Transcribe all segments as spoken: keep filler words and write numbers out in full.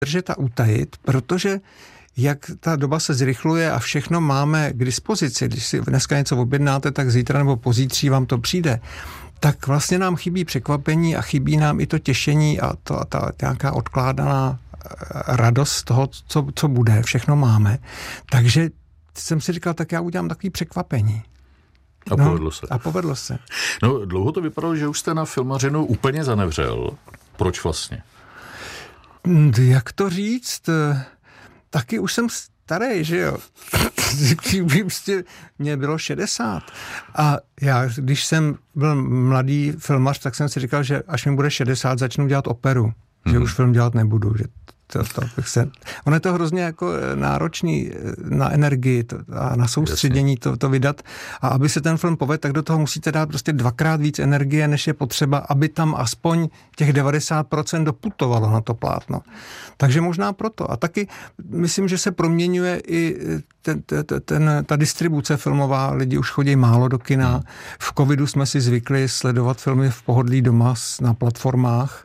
držet a utajit, protože jak ta doba se zrychluje a všechno máme k dispozici, když si dneska něco objednáte, tak zítra nebo pozítří vám to přijde, tak vlastně nám chybí překvapení a chybí nám i to těšení a to, ta nějaká odkládaná radost z toho, co, co bude, všechno máme. Takže jsem si říkal, tak já udělám takový překvapení. A no, povedlo se. A povedlo se. No, dlouho to vypadalo, že už jste na filmařinu úplně zanevřel. Proč vlastně? Jak to říct? Taky už jsem starý, že jo. Mně bylo šedesát. A já, když jsem byl mladý filmař, tak jsem si říkal, že až mi bude šedesát, začnu dělat operu. Mm-hmm. Že už film dělat nebudu, že To, to bych se... Ono je to hrozně jako náročný na energii to, a na soustředění to, to vydat. A aby se ten film povedl, tak do toho musíte dát prostě dvakrát víc energie, než je potřeba, aby tam aspoň těch devadesát procent doputovalo na to plátno. Takže možná proto. A taky myslím, že se proměňuje i ten, ten, ten, ta distribuce filmová. Lidi už chodí málo do kina. V covidu jsme si zvykli sledovat filmy v pohodlí doma na platformách.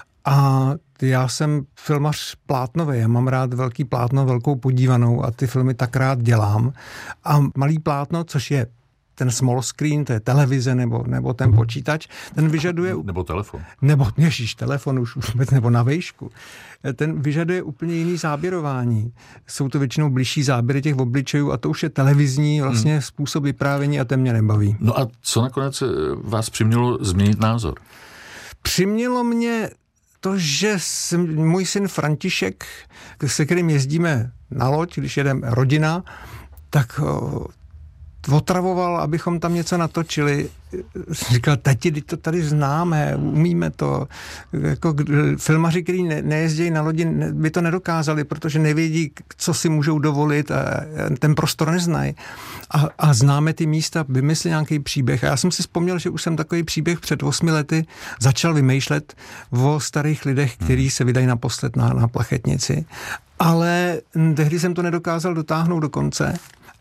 A já jsem filmař plátnový, já mám rád velký plátno, velkou podívanou a ty filmy tak rád dělám. A malý plátno, což je ten small screen, to je televize nebo, nebo ten počítač, ten vyžaduje... Nebo telefon. Nebo, ježíš, telefon už vůbec, nebo na vejšku. Ten vyžaduje úplně jiný záběrování. Jsou to většinou bližší záběry těch obličejů a to už je televizní vlastně hmm. způsob vyprávění a ten mě nebaví. No a co nakonec vás přimělo změnit názor? Přimělo mě to, že jsem, můj syn František, se kterým jezdíme na loď, když jedeme rodina, tak o, otravoval, abychom tam něco natočili. Říkal, tati, to tady známe, umíme to. Jako filmaři, kteří ne, nejezdí na lodi, ne, by to nedokázali, protože nevědí, co si můžou dovolit a ten prostor neznají. A, a známe ty místa, vymyslí nějaký příběh. A já jsem si vzpomněl, že už jsem takový příběh před osmi lety začal vymýšlet o starých lidech, kteří se vydají naposled na, na plachetnici. Ale tehdy jsem to nedokázal dotáhnout do konce.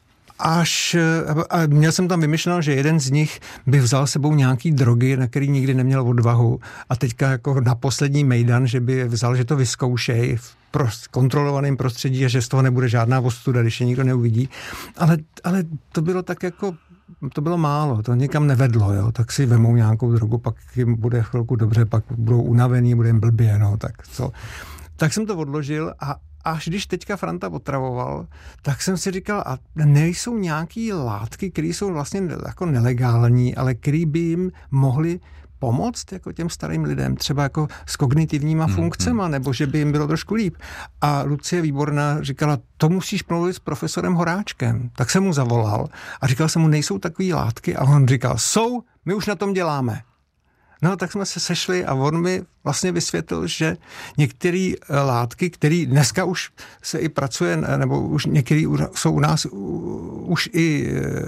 Až, a měl jsem tam vymyšleno, že jeden z nich by vzal sebou nějaký drogy, na který nikdy neměl odvahu a teďka jako na poslední mejdan, že by vzal, že to vyzkoušej v prost, kontrolovaném prostředí a že z toho nebude žádná ostuda, když je nikdo neuvidí. Ale, ale to bylo tak jako, to bylo málo, to nikam nevedlo, jo? Tak si vemou nějakou drogu, pak jim bude chvilku dobře, pak budou unavený, bude jim blbě, no, tak co. Tak jsem to odložil a až když teďka Franta otravoval, tak jsem si říkal, a nejsou nějaký látky, které jsou vlastně jako nelegální, ale které by jim mohly pomoct jako těm starým lidem, třeba jako s kognitivníma hmm, funkcema, hmm. nebo že by jim bylo trošku líp. A Lucie Výborná říkala, to musíš mluvit s profesorem Horáčkem. Tak jsem mu zavolal a říkal jsem mu, nejsou takové látky? A on říkal, jsou, my už na tom děláme. No, tak jsme se sešli a on mi vlastně vysvětlil, že některé látky, které dneska už se i pracuje, nebo už některé jsou u nás už i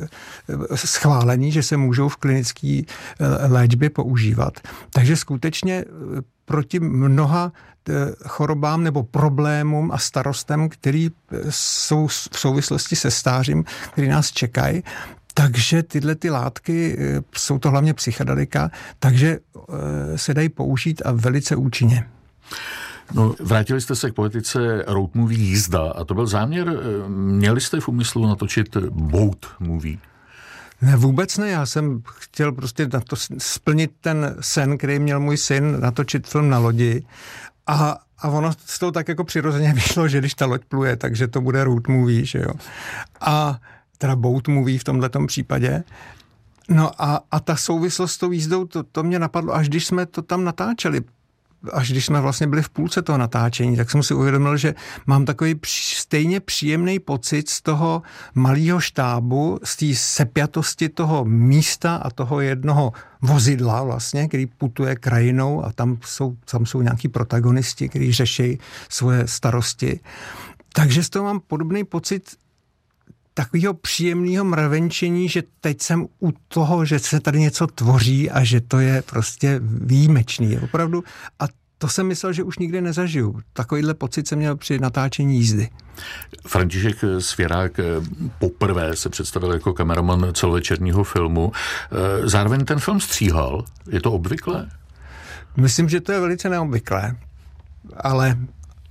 schválení, že se můžou v klinické léčbě používat. Takže skutečně proti mnoha chorobám nebo problémům a starostem, který jsou v souvislosti se stářím, který nás čekají, takže tyhle ty látky, jsou to hlavně psychedelika, takže se dají použít a velice účinně. No, vrátili jste se k politice road movie Jízda a to byl záměr, měli jste v úmyslu natočit boat movie? Ne, vůbec ne, já jsem chtěl prostě na to splnit ten sen, který měl můj syn, natočit film na lodi a A ono z toho tak jako přirozeně vyšlo, že když ta loď pluje, takže to bude road movie, že jo. A teda boat movie v tomhletom případě. No a, a ta souvislost s tou jízdou, to, to mě napadlo, až když jsme to tam natáčeli, až když jsme vlastně byli v půlce toho natáčení, tak jsem si uvědomil, že mám takový při, stejně příjemný pocit z toho malého štábu, z té sepjatosti toho místa a toho jednoho vozidla vlastně, který putuje krajinou a tam jsou, tam jsou nějaký protagonisti, kteří řeší svoje starosti. Takže z toho mám podobný pocit takového příjemného mravenčení, že teď jsem u toho, že se tady něco tvoří a že to je prostě výjimečný. Opravdu. A to jsem myslel, že už nikdy nezažiju. Takovýhle pocit jsem měl při natáčení Jízdy. František Svěrák poprvé se představil jako kameraman celovečerního filmu. Zároveň ten film stříhal. Je to obvyklé? Myslím, že to je velice neobvyklé. Ale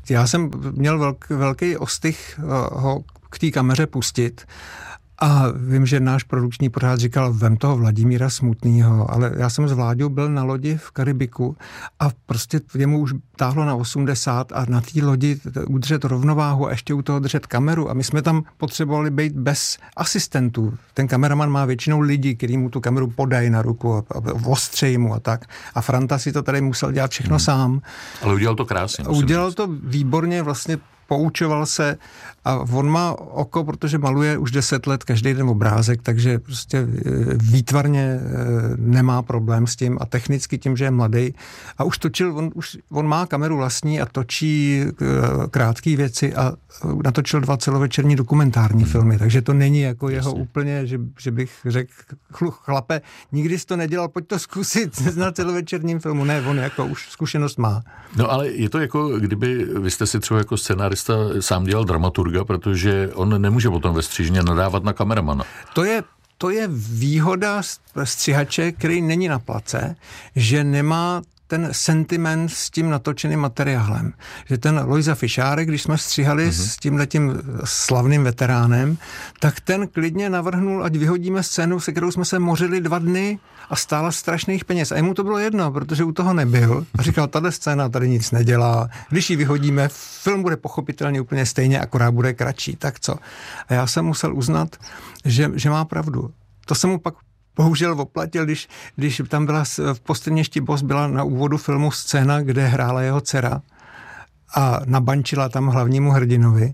Já jsem měl velk, velký ostych ho k té kameře pustit a vím, že náš produkční pořád říkal, vem toho Vladimíra Smutnýho, ale já jsem s Vláďou byl na lodi v Karibiku a prostě jemu už táhlo na osmdesát a na té lodi udržet rovnováhu a ještě u toho držet kameru a my jsme tam potřebovali být bez asistentů. Ten kameraman má většinou lidi, kteří mu tu kameru podají na ruku a, a ostřejí mu a tak. A Franta si to tady musel dělat všechno hmm. sám. Ale udělal to krásně. Udělal říct. to výborně, vlastně poučoval se a on má oko, protože maluje už deset let každý den obrázek, takže prostě výtvarně nemá problém s tím a technicky tím, že je mladý. A už točil, on, už, on má kameru vlastní a točí krátké věci a natočil dva celovečerní dokumentární hmm. filmy, takže to není jako Jasně. jeho úplně, že, že bych řekl, chlape, nikdy jsi to nedělal, pojď to zkusit na celovečerním filmu. Ne, on jako už zkušenost má. No ale je to jako, kdyby vy jste si třeba jako scénárista sám dělal dramaturga, protože on nemůže potom ve střižně nadávat na kameramana. To je, to je výhoda střihače, který není na place, že nemá ten sentiment s tím natočeným materiálem. Že ten Lojza Fišárek, když jsme střihali mm-hmm. s tímhletím slavným veteránem, tak ten klidně navrhnul, ať vyhodíme scénu, se kterou jsme se mořili dva dny a stála strašných peněz. A jemu to bylo jedno, protože u toho nebyl. A říkal, tato scéna tady nic nedělá. Když ji vyhodíme, film bude pochopitelně úplně stejně, akorát bude kratší. Tak co? A já jsem musel uznat, že, že má pravdu. To jsem mu pak bohužel oplatil, když, když tam byla v Postředněšti Boss byla na úvodu filmu scéna, kde hrála jeho dcera a nabančila tam hlavnímu hrdinovi.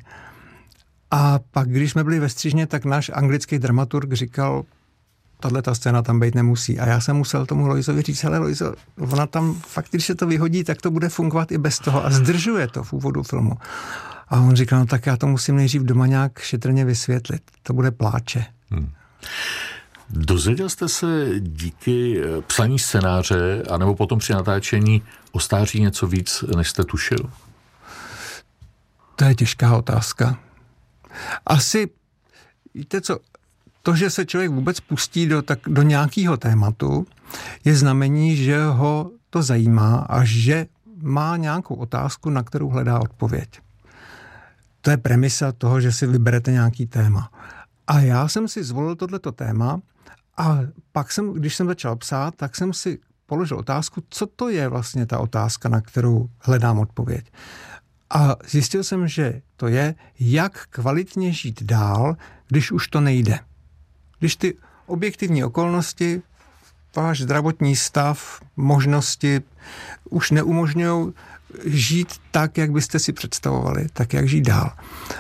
A pak, když jsme byli ve střižně, tak náš anglický dramaturg říkal, tato scéna tam být nemusí. A já jsem musel tomu Lojzovi říct, hele Lojzo, ona tam fakt, když se to vyhodí, tak to bude fungovat i bez toho a zdržuje to v úvodu filmu. A on říkal, no tak já to musím nejdřív doma nějak šetrně vysvětlit. To bude pláče. Hmm. Dozvěděl jste se díky psaní scénáře anebo potom při natáčení o stáří něco víc, než jste tušil? To je těžká otázka. Asi, víte co, to, že se člověk vůbec pustí do, tak, do nějakého tématu, je znamení, že ho to zajímá a že má nějakou otázku, na kterou hledá odpověď. To je premisa toho, že si vyberete nějaký téma. A já jsem si zvolil tohleto téma a pak jsem, když jsem začal psát, tak jsem si položil otázku, co to je vlastně ta otázka, na kterou hledám odpověď. A zjistil jsem, že to je, jak kvalitně žít dál, když už to nejde. Když ty objektivní okolnosti, váš zdravotní stav, možnosti už neumožňují žít tak, jak byste si představovali, tak jak žít dál.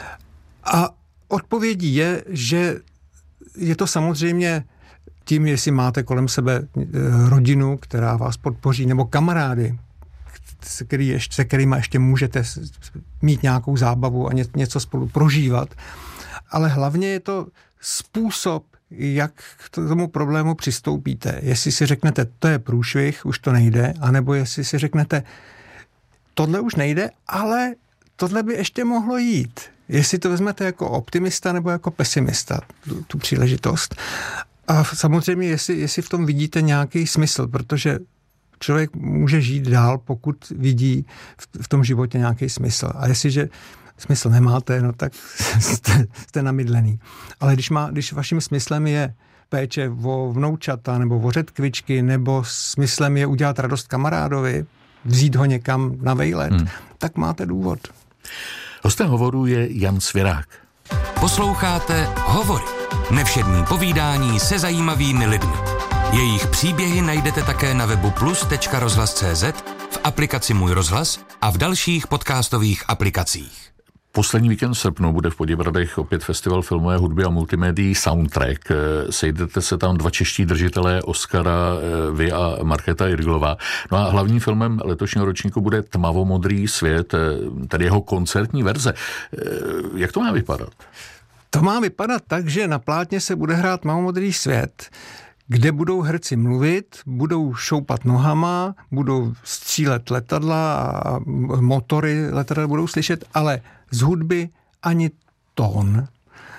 A odpovědí je, že je to samozřejmě tím, jestli máte kolem sebe rodinu, která vás podpoří, nebo kamarády, se, který ještě, se kterýma ještě můžete mít nějakou zábavu a ně, něco spolu prožívat. Ale hlavně je to způsob, jak k tomu problému přistoupíte. Jestli si řeknete, to je průšvih, už to nejde, anebo jestli si řeknete, tohle už nejde, ale tohle by ještě mohlo jít. Jestli to vezmete jako optimista nebo jako pesimista, tu, tu příležitost. A samozřejmě, jestli, jestli v tom vidíte nějaký smysl, protože člověk může žít dál, pokud vidí v, v tom životě nějaký smysl. A jestliže smysl nemáte, no tak jste, jste namydlený. Ale když, má, když vaším smyslem je péče o vnoučata nebo o řetkvičky, nebo smyslem je udělat radost kamarádovi, vzít ho někam na vejlet, hmm. tak máte důvod. Hostem hovoru je Jan Svěrák. Posloucháte Hovory. Nevšední povídání se zajímavými lidmi. Jejich příběhy najdete také na webu plus tečka rozhlas tečka cé zet, v aplikaci Můj rozhlas a v dalších podcastových aplikacích. Poslední víkend v srpnu bude v Poděbradech opět festival filmové hudby a multimédií Soundtrack. Sejdete se tam dva čeští držitelé Oscara, vy a Markéta Irglová. No a hlavním filmem letošního ročníku bude Tmavomodrý svět, tedy jeho koncertní verze. Jak to má vypadat? To má vypadat tak, že na plátně se bude hrát Tmavomodrý svět, kde budou herci mluvit, budou šoupat nohama, budou střílet letadla a motory letadla budou slyšet, ale z hudby ani tón.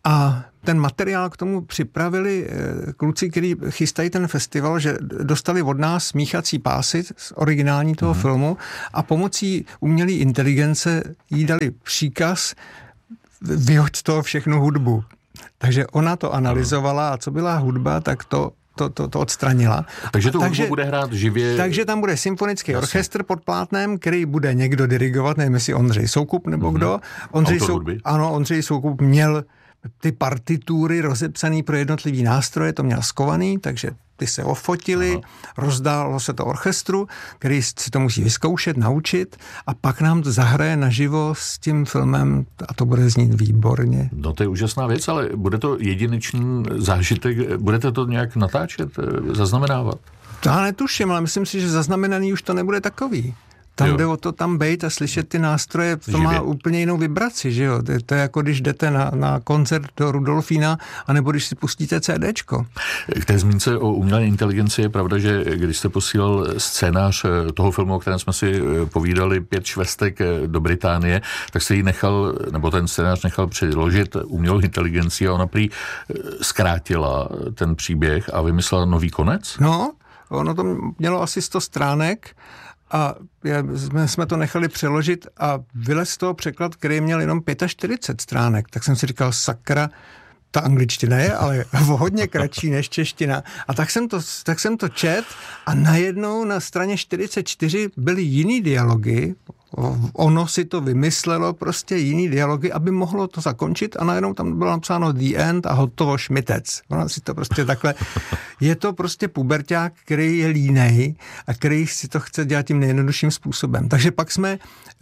A ten materiál k tomu připravili kluci, kteří chystají ten festival, že dostali od nás smíchací pásy z originální toho mm. filmu a pomocí umělé inteligence jí dali příkaz vyhoď z toho všechnu hudbu. Takže ona to analyzovala a co byla hudba, tak to To, to, to odstranila. Takže tu hudbu bude hrát živě... Takže tam bude symfonický Jasně. orchestr pod plátnem, který bude někdo dirigovat, nevím jestli Ondřej Soukup nebo mm-hmm. kdo. Ondřej Soukup, ano, Ondřej Soukup měl ty partitury rozepsaný pro jednotlivý nástroje, to měl skovaný, takže ty se ofotili, Aha. rozdálo se to orchestru, který si to musí vyzkoušet, naučit a pak nám to zahraje naživo s tím filmem a to bude znít výborně. No to je úžasná věc, ale bude to jedinečný zážitek, budete to nějak natáčet, zaznamenávat? To já netuším, ale myslím si, že zaznamenaný už to nebude takový. Tam jo. jde o to tam bejt a slyšet ty nástroje, to Živě. Má úplně jinou vibraci, že jo. To je, to je jako když jdete na, na koncert do Rudolfína, anebo když si pustíte CDčko. K té zmínce o umělé inteligenci je pravda, že když jste posílal scénář toho filmu, o kterém jsme si povídali, Pět švestek do Británie, tak se jí nechal, nebo ten scénář nechal přiložit umělou inteligenci a ona prý zkrátila ten příběh a vymyslela nový konec? No, ono to mělo asi sto stránek, a jsme, jsme to nechali přeložit a vylez z toho překlad, který měl jenom čtyřicet pět stránek. Tak jsem si říkal, sakra, ta angličtina je, ale hodně kratší než čeština. A tak jsem to, tak jsem to čet a najednou na straně čtyřicet čtyři byly jiný dialogy, ono si to vymyslelo, prostě jiný dialogy, aby mohlo to zakončit a najednou tam bylo napsáno the end a hotovo šmitec. Ono si to prostě takhle, je to prostě puberťák, který je línej a který si to chce dělat tím nejjednodušším způsobem. Takže pak jsme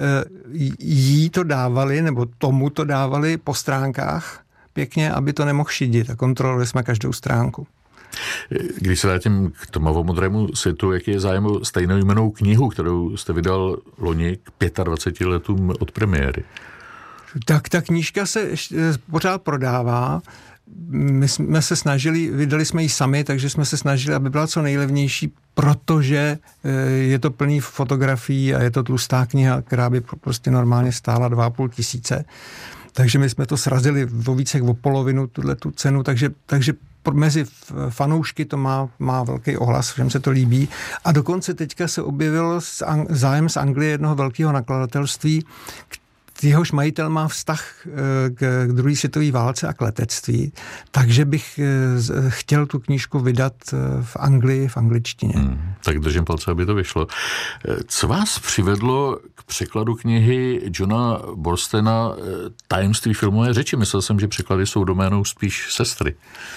jí to dávali, nebo tomu to dávali po stránkách pěkně, aby to nemohl šidit a kontrolovali jsme každou stránku. Když se vrátím k tmavomodrému světu, jaký je zájem o stejnojmennou knihu, kterou jste vydal loni k dvaceti pěti letům od premiéry? Tak ta knížka se pořád prodává. My jsme se snažili, vydali jsme ji sami, takže jsme se snažili, aby byla co nejlevnější, protože je to plný fotografií a je to tlustá kniha, která by prostě normálně stála dva a půl tisíce. Takže my jsme to srazili o více jak o polovinu, tuhle tu cenu, takže, takže mezi fanoušky to má, má velký ohlas, všem se to líbí. A dokonce teďka se objevil zájem z Anglie jednoho velkého nakladatelství, jehož majitel má vztah k druhé světové válce a k letectví, takže bych chtěl tu knížku vydat v Anglii, v angličtině. Hmm, tak držím palce, aby to vyšlo. Co vás přivedlo k překladu knihy Johna Borstena Tajemství filmové řeči? Myslel jsem, že překlady jsou doménou spíš sestry.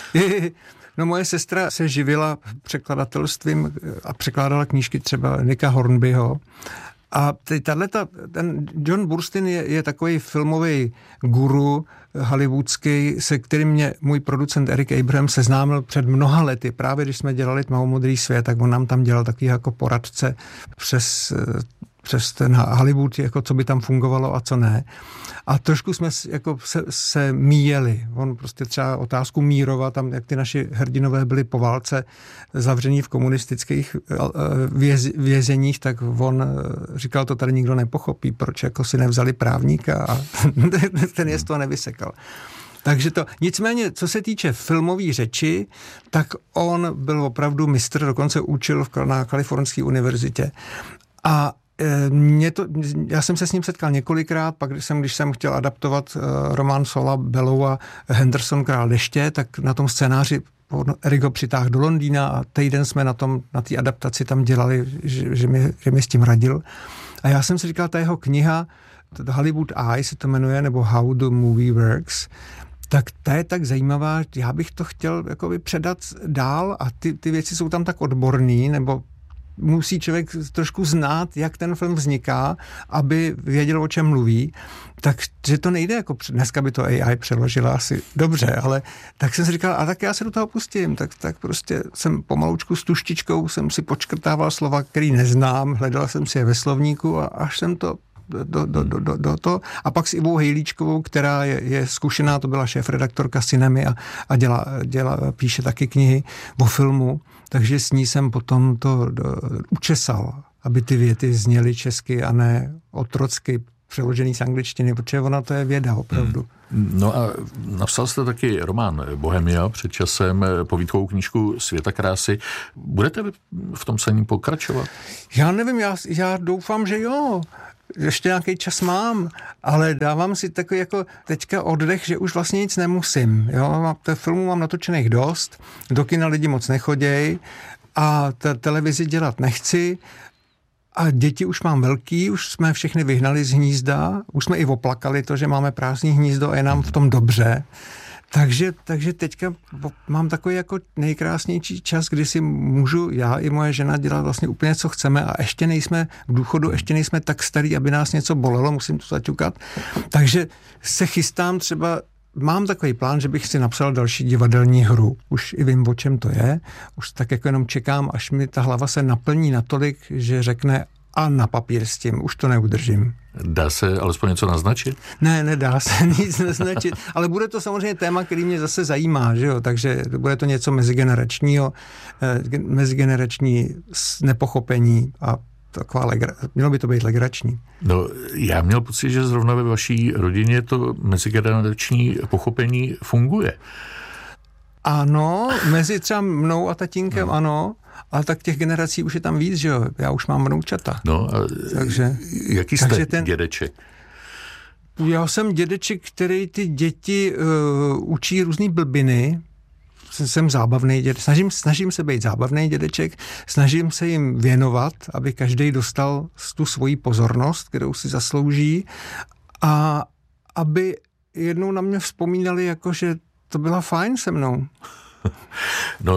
No moje sestra se živila překladatelstvím a překládala knížky třeba Nicka Hornbyho. A tato, ten John Burstyn je, je takový filmový guru hollywoodský, se kterým mě můj producent Eric Abraham seznámil před mnoha lety. Právě když jsme dělali Tmavomodrý svět, tak on nám tam dělal takový jako poradce přes, přes ten Hollywood, jako co by tam fungovalo a co ne. A trošku jsme jako se, se míjeli. On prostě třeba otázku Mírova, tam jak ty naši hrdinové byli po válce zavření v komunistických věz, vězeních, tak on říkal, to tady nikdo nepochopí, proč jako si nevzali právníka a ten je z toho nevysekal. Takže to, nicméně, co se týče filmové řeči, tak on byl opravdu mistr, dokonce učil na Kalifornské univerzitě. A Mě to, já jsem se s ním setkal několikrát, pak když jsem, když jsem chtěl adaptovat uh, román Saula Bellowa Henderson Král deště, tak na tom scénáři Eric ho přitáhl do Londýna a týden jsme na tom, na té adaptaci tam dělali, že, že, mi, že mi s tím radil. A já jsem si říkal, ta jeho kniha, Hollywood Eye se to jmenuje, nebo How the Movie Works, tak ta je tak zajímavá, já bych to chtěl jakoby předat dál a ty, ty věci jsou tam tak odborný, nebo musí člověk trošku znát, jak ten film vzniká, aby věděl, o čem mluví. Takže to nejde, jako dneska by to A I přeložila asi dobře, ale tak jsem si říkal, a tak já se do toho pustím. Tak, tak prostě jsem pomalučku s tuštičkou jsem si počkrtával slova, který neznám, hledal jsem si je ve slovníku a až jsem to do, do, do, do, do to. A pak s Ivou Hejlíčkovou, která je, je zkušená, to byla šéfredaktorka Cinemy a, a dělá, dělá, píše taky knihy o filmu, takže s ní jsem potom to do, učesal, aby ty věty zněly česky a ne otrocky přeložený z angličtiny, protože ona to je věda opravdu. Hmm. No a napsal jste taky román Bohemia před časem, povídkovou knížku Světa krásy. Budete v tom psaní pokračovat? Já nevím, já, já doufám, že jo. Ještě nějaký čas mám, ale dávám si takový jako teďka oddech, že už vlastně nic nemusím. Jo? Té filmů mám natočených dost, do kina lidi moc nechoděj a te- televizi dělat nechci a děti už mám velký, už jsme všechny vyhnali z hnízda, už jsme i oplakali to, že máme prázdný hnízdo a je nám v tom dobře. Takže, takže teďka mám takový jako nejkrásnější čas, kdy si můžu já i moje žena dělat vlastně úplně, co chceme a ještě nejsme v důchodu, ještě nejsme tak starý, aby nás něco bolelo, musím to zaťukat. Takže se chystám třeba, mám takový plán, že bych si napsal další divadelní hru. Už i vím, o čem to je. Už tak jako jenom čekám, až mi ta hlava se naplní natolik, že řekne a na papír s tím, už to neudržím. Dá se alespoň něco naznačit? Ne, nedá se nic naznačit, ale bude to samozřejmě téma, který mě zase zajímá, že jo, takže bude to něco mezigeneračního, eh, mezigenerační nepochopení a taková legra, mělo by to být legrační. No, já měl pocit, že zrovna ve vaší rodině to mezigenerační pochopení funguje. Ano, mezi třeba mnou a tatínkem no. Ano, ale tak těch generací už je tam víc, že jo, já už mám vnoučata. No, a takže, jaký jste takže ten, dědeček? Já jsem dědeček, který ty děti uh, učí různý blbiny, jsem zábavný dědeček, snažím, snažím se být zábavný dědeček, snažím se jim věnovat, aby každý dostal tu svoji pozornost, kterou si zaslouží a aby jednou na mě vzpomínali, jako že to byla fajn se mnou. No,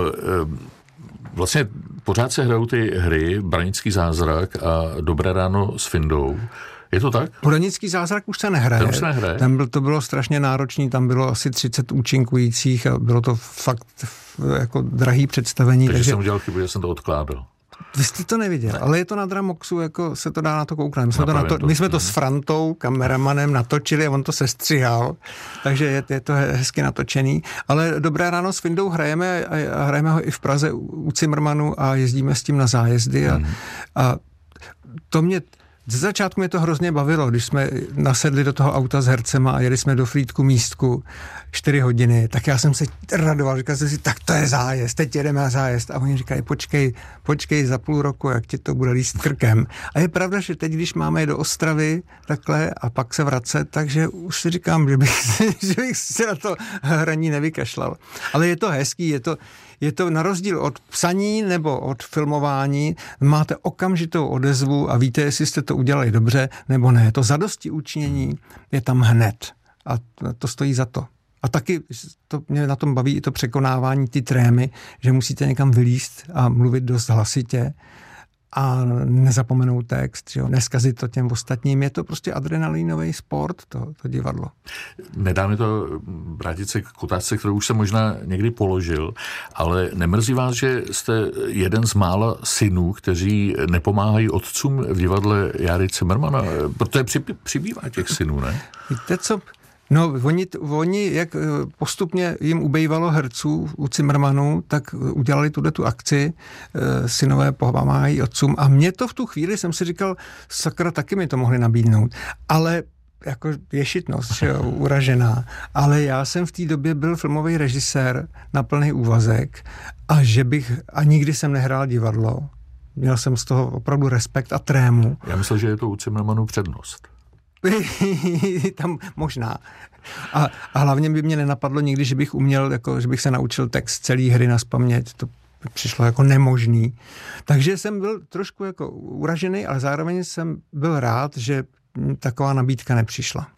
vlastně pořád se hrajou ty hry Branický zázrak a Dobré ráno s Findou. Je to tak? Branický zázrak už se nehraje. Tam už se nehraje. Tam byl, to bylo strašně náročné, tam bylo asi třicet účinkujících a bylo to fakt jako drahý představení. Takže, takže jsem udělal chybu, že jsem to odkládal. Vy jste to neviděl, ne. Ale je to na Dramoxu, jako se to dá na to kouknout. My jsme, to na to, my jsme to s Frantou, kameramanem, natočili a on to sestřihal, takže je, je to hezky natočený. Ale Dobré ráno s Findou hrajeme a hrajeme ho i v Praze u Cimrmanu a jezdíme s tím na zájezdy a, hmm. a to mě... Ze začátku mě to hrozně bavilo, když jsme nasedli do toho auta s hercema a jeli jsme do Frýdku místku čtyři hodiny, tak já jsem se radoval, říkal jsem si, tak to je zájezd, teď jedeme na zájezd. A oni říkají, počkej, počkej za půl roku, jak ti to bude líst krkem. A je pravda, že teď, když máme jít do Ostravy takhle a pak se vracet, takže už si říkám, že bych, že bych se na to hraní nevykašlal. Ale je to hezký, je to, je to na rozdíl od psaní nebo od filmování, máte okamžitou odezvu a víte, jestli jste to udělali dobře nebo ne. To zadosti učinění je tam hned a to stojí za to. A taky to mě na tom baví i to překonávání ty trémy, že musíte někam vylízt a mluvit dost hlasitě a nezapomenout text, že jo, neskazit to těm ostatním. Je to prostě adrenalinový sport, to, to divadlo. Nedá mi to vrátit se k otázce, kterou už jsem možná někdy položil, ale nemrzí vás, že jste jeden z mála synů, kteří nepomáhají otcům v divadle Járy Cimrmana? Protože přibývá těch synů, ne? Víte co... No, oni, oni, jak postupně jim ubejvalo herců u Cimrmanu, tak udělali tuto akci, synové pomáhají otcům a mě to v tu chvíli jsem si říkal, sakra, taky mi to mohli nabídnout, ale jako ješitnost, že jo, uražená, ale já jsem v té době byl filmový režisér na plný úvazek a že bych, a nikdy jsem nehrál divadlo, měl jsem z toho opravdu respekt a trému. Já myslel, že je to u Cimrmanu přednost. Tam možná. A, a hlavně by mě nenapadlo nikdy, že bych uměl, jako, že bych se naučil text celé hry nazpaměť. To přišlo jako nemožný. Takže jsem byl trošku jako uražený, ale zároveň jsem byl rád, že taková nabídka nepřišla.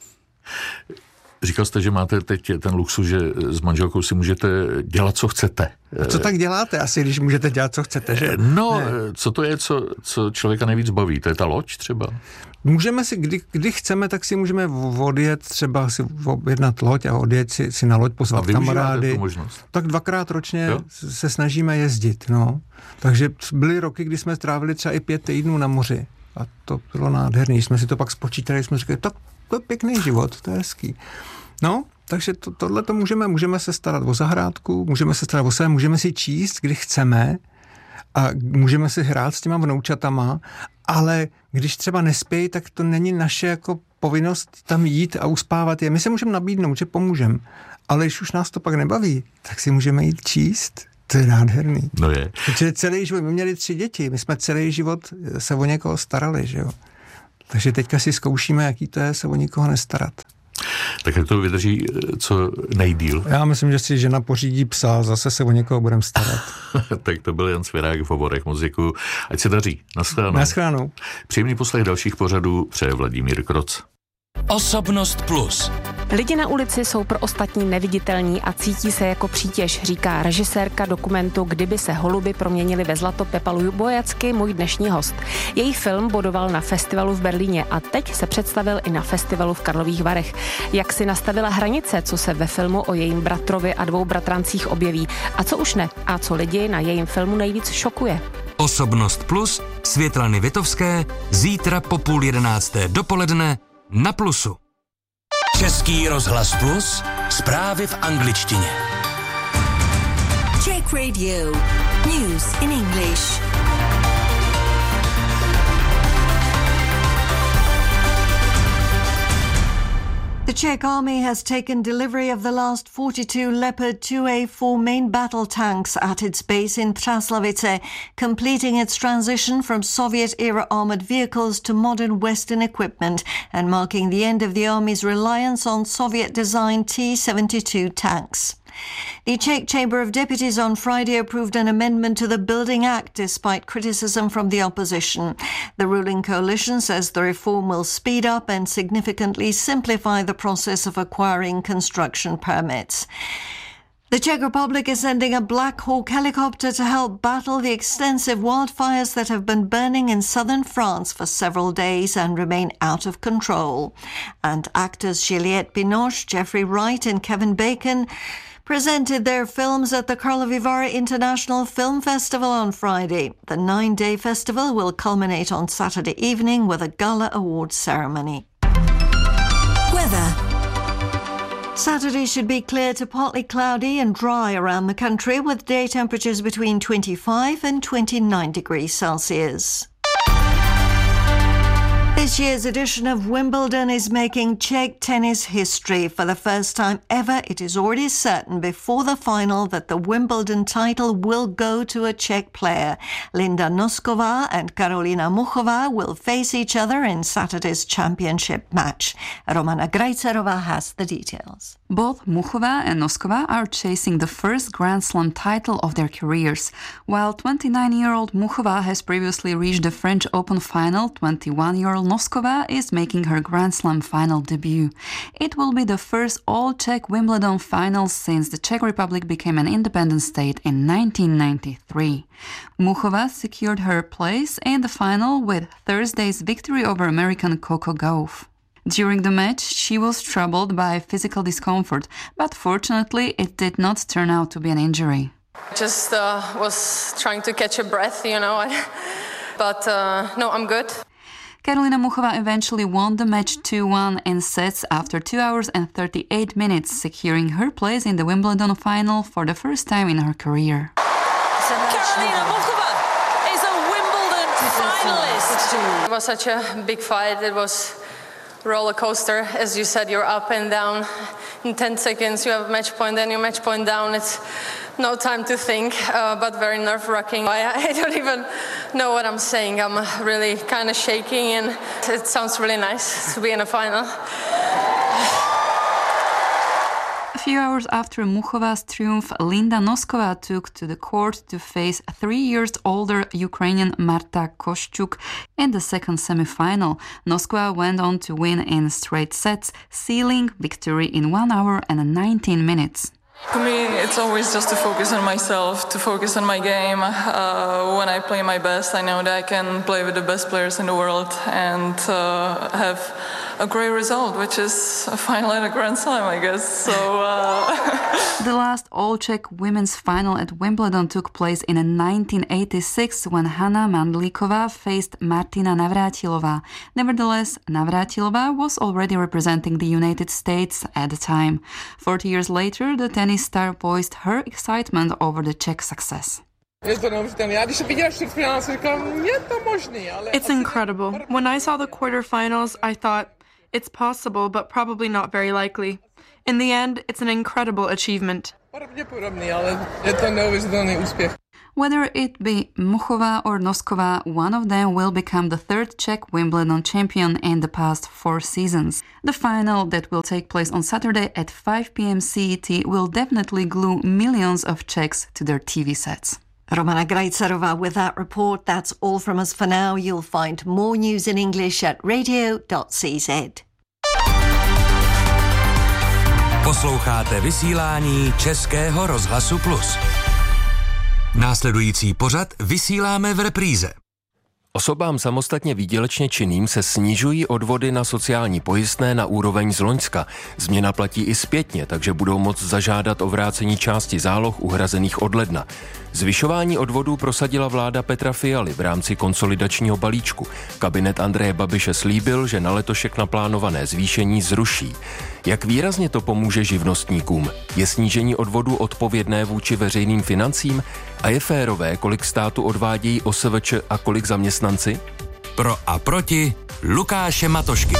Říkal jste, že máte teď ten luxus, že s manželkou si můžete dělat, co chcete. A co tak děláte asi, když můžete dělat, co chcete, že? No, ne. Co to je, co, co člověka nejvíc baví? To je ta loď třeba? Můžeme si, kdy, kdy chceme, tak si můžeme odjet, třeba si objednat loď a odjet si, si na loď, pozvat kamarády. Tu možnost? Tak dvakrát ročně jo? se snažíme jezdit, no. Takže byly roky, kdy jsme strávili třeba i pět týdnů na moři. A to bylo nádherný. Když jsme si to pak spočítali, jsme říkali, tak to je pěkný život, to je hezký. No, takže to, tohle to můžeme, můžeme se starat o zahrádku, můžeme se starat o sebe, můžeme si číst, kdy chceme a můžeme si hrát s těma vnoučatama, ale když třeba nespějí, tak to není naše jako povinnost tam jít a uspávat je. My se můžeme nabídnout, že pomůžeme, ale když už nás to pak nebaví, tak si můžeme jít číst. To je nádherný. No je. Protože celý život, my měli tři děti, my jsme celý život se o někoho starali, že jo. Takže teďka si zkoušíme, jaký to je se o nikoho nestarat. Tak jak to vydrží co nejdýl? Já myslím, že si žena pořídí psa, zase se o někoho budeme starat. Tak to byl Jan Svěrák v Hovorech. Moc děkuju. Ať se daří. Naschledanou. Naschledanou. Příjemný poslech dalších pořadů přeje Vladimír Kroc. Osobnost plus. Lidi na ulici jsou pro ostatní neviditelní a cítí se jako přítěž, říká režisérka dokumentu Kdyby se holuby proměnily ve zlato Pepa Lubojacky, můj dnešní host. Její film bodoval na festivalu v Berlíně a teď se představil i na festivalu v Karlových Varech. Jak si nastavila hranice, co se ve filmu o jejím bratrovi a dvou bratrancích objeví a co už ne a co lidi na jejím filmu nejvíc šokuje. Osobnost plus Světlany Vitovské zítra po půl jedenácté dopoledne na Plusu. Český rozhlas Plus, zprávy v angličtině. Czech Radio, news in English. The Czech army has taken delivery of the last forty-two Leopard two A four main battle tanks at its base in Třaslavice, completing its transition from Soviet-era armored vehicles to modern Western equipment and marking the end of the army's reliance on Soviet-designed T seventy-two tanks. The Czech Chamber of Deputies on Friday approved an amendment to the Building Act despite criticism from the opposition. The ruling coalition says the reform will speed up and significantly simplify the process of acquiring construction permits. The Czech Republic is sending a Black Hawk helicopter to help battle the extensive wildfires that have been burning in southern France for several days and remain out of control. And actors Juliette Binoche, Jeffrey Wright and Kevin Bacon presented their films at the Karlovy Vary International Film Festival on Friday. The nine-day festival will culminate on Saturday evening with a gala awards ceremony. Weather. Saturday should be clear to partly cloudy and dry around the country with day temperatures between twenty-five and twenty-nine degrees Celsius. This year's edition of Wimbledon is making Czech tennis history. For the first time ever, it is already certain before the final that the Wimbledon title will go to a Czech player. Linda Nosková and Karolina Muchová will face each other in Saturday's championship match. Romana Grajcerová has the details. Both Muchová and Nosková are chasing the first Grand Slam title of their careers. While twenty-nine-year-old Muchová has previously reached the French Open final, twenty-one-year-old Nosková is making her Grand Slam final debut. It will be the first all-Czech Wimbledon final since the Czech Republic became an independent state in nineteen ninety-three. Muchová secured her place in the final with Thursday's victory over American Coco Gauff. During the match, she was troubled by physical discomfort, but fortunately it did not turn out to be an injury. Just uh, was trying to catch a breath, you know, but uh, no, I'm good. Karolina Muchová eventually won the match two one in sets after two hours and thirty-eight minutes, securing her place in the Wimbledon final for the first time in her career. Karolina Muchová is a Wimbledon finalist. It was such a big fight. It was roller coaster, as you said. You're up and down in ten seconds. You have a match point, then you match point down. It's no time to think, uh, but very nerve-wracking. I, I don't even know what I'm saying. I'm really kind of shaking, and it sounds really nice to be in a final. A few hours after Muchová's triumph, Linda Nosková took to the court to face three years older Ukrainian Marta Kostyuk in the second semi-final. Nosková went on to win in straight sets, sealing victory in one hour and nineteen minutes. For me, it's always just to focus on myself, to focus on my game. Uh, when I play my best, I know that I can play with the best players in the world and uh, have a great result, which is a final at a Grand Slam, I guess. So uh... The last all-Czech women's final at Wimbledon took place in nineteen eighty-six when Hana Mandlíková faced Martina Navrátilová. Nevertheless, Navrátilová was already representing the United States at the time. Forty years later, the tennis star voiced her excitement over the Czech success. Je to neuvěřitelné. Já když jsem viděla čtvrtfinále, jsem říkala, je to možný, ale... It's incredible. When I saw the quarterfinals, I thought, it's possible, but probably not very likely. In the end, it's an incredible achievement. Pravděpodobný, ale je to neuvěřitelný úspěch. Whether it be Muchova or Noskova, one of them will become the third Czech Wimbledon champion in the past four seasons. The final that will take place on Saturday at five p.m. C E T will definitely glue millions of Czechs to their T V sets. Romana Grajcarova with that report. That's all from us for now. You'll find more news in English at radio dot c z. Posloucháte vysílání Českého rozhlasu Plus. Následující pořad vysíláme v repríze. Osobám samostatně výdělečně činným se snižují odvody na sociální pojistné na úroveň z loňska. Změna platí i zpětně, takže budou moct zažádat o vrácení části záloh uhrazených od ledna. Zvyšování odvodů prosadila vláda Petra Fialy v rámci konsolidačního balíčku. Kabinet Andreje Babiše slíbil, že na letošek naplánované zvýšení zruší. Jak výrazně to pomůže živnostníkům? Je snížení odvodů odpovědné vůči veřejným financím? A je férové, kolik státu odvádějí O S V Č a kolik zaměstnanci? Pro a proti Lukáše Matošky.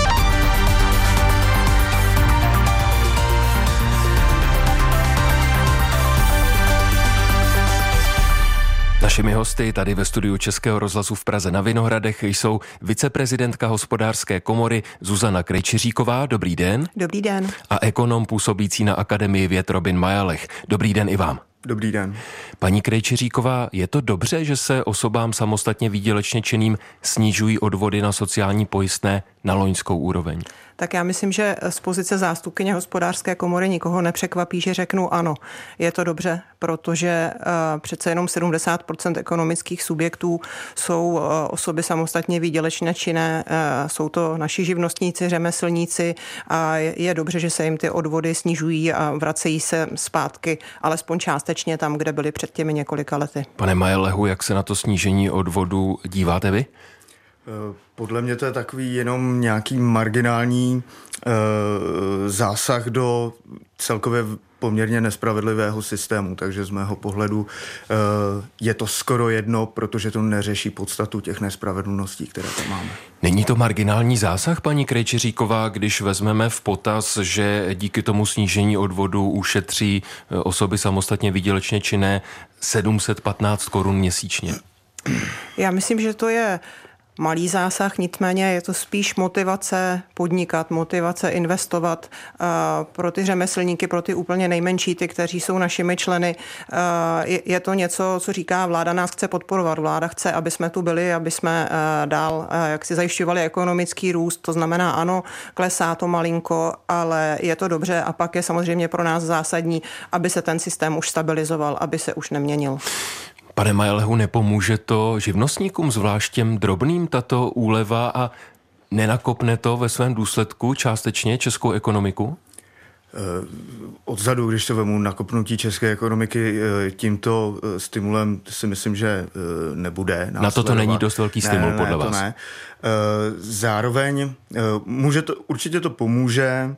Našimi hosty tady ve studiu Českého rozhlasu v Praze na Vinohradech jsou viceprezidentka Hospodářské komory Zuzana Krejčiříková. Dobrý den. Dobrý den. A ekonom působící na Akademii věd Robin Majalech. Dobrý den i vám. Dobrý den. Paní Krejčiříková, je to dobře, že se osobám samostatně výdělečně činným snižují odvody na sociální pojistné na loňskou úroveň? Tak já myslím, že z pozice zástupkyně Hospodářské komory nikoho nepřekvapí, že řeknu ano. Je to dobře, protože uh, přece jenom sedmdesát procent ekonomických subjektů jsou uh, osoby samostatně výdělečně činné, uh, jsou to naši živnostníci, řemeslníci a je, je dobře, že se jim ty odvody snižují a vracejí se zpátky, alespoň částečně tam, kde byly před těmi několika lety. Pane Majelehu, jak se na to snížení odvodu díváte vy? Podle mě to je takový jenom nějaký marginální e, zásah do celkově poměrně nespravedlivého systému, takže z mého pohledu e, je to skoro jedno, protože to neřeší podstatu těch nespravedlností, které tam máme. Není to marginální zásah, paní Krejčiříková, když vezmeme v potaz, že díky tomu snížení odvodu ušetří osoby samostatně výdělečně činné sedm set patnáct korun měsíčně? Já myslím, že to je malý zásah, nicméně je to spíš motivace podnikat, motivace investovat uh, pro ty řemeslníky, pro ty úplně nejmenší, ty, kteří jsou našimi členy. Uh, je, je to něco, co říká vláda nás chce podporovat. Vláda chce, aby jsme tu byli, aby jsme uh, dál uh, jak si zajišťovali ekonomický růst. To znamená, ano, klesá to malinko, ale je to dobře a pak je samozřejmě pro nás zásadní, aby se ten systém už stabilizoval, aby se už neměnil. Pane Majelehu, nepomůže to živnostníkům, zvlášť těm drobným, tato úleva a nenakopne to ve svém důsledku částečně českou ekonomiku? Odzadu, když to vemu, nakopnutí české ekonomiky tímto stimulem si myslím, že nebude. Na to to není dost velký stimul, ne, ne, podle to vás? Ne. Zároveň může to, určitě to pomůže.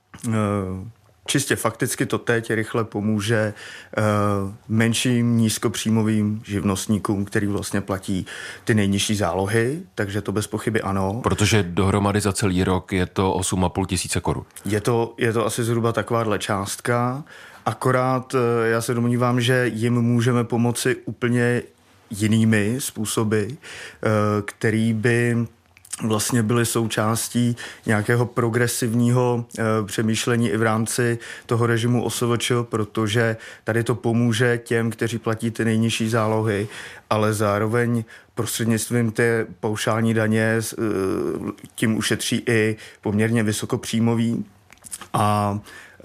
Čistě fakticky to teď rychle pomůže uh, menším nízkopříjmovým živnostníkům, který vlastně platí ty nejnižší zálohy, takže to bez pochyby ano. Protože dohromady za celý rok je to osm a půl tisíce korun. Je to, je to asi zhruba takováhle částka, akorát uh, já se domnívám, že jim můžeme pomoci úplně jinými způsoby, uh, který by vlastně byly součástí nějakého progresivního e, přemýšlení i v rámci toho režimu O S V Č, protože tady to pomůže těm, kteří platí ty nejnižší zálohy, ale zároveň prostřednictvím té paušální daně e, tím ušetří i poměrně vysokopříjmový a e,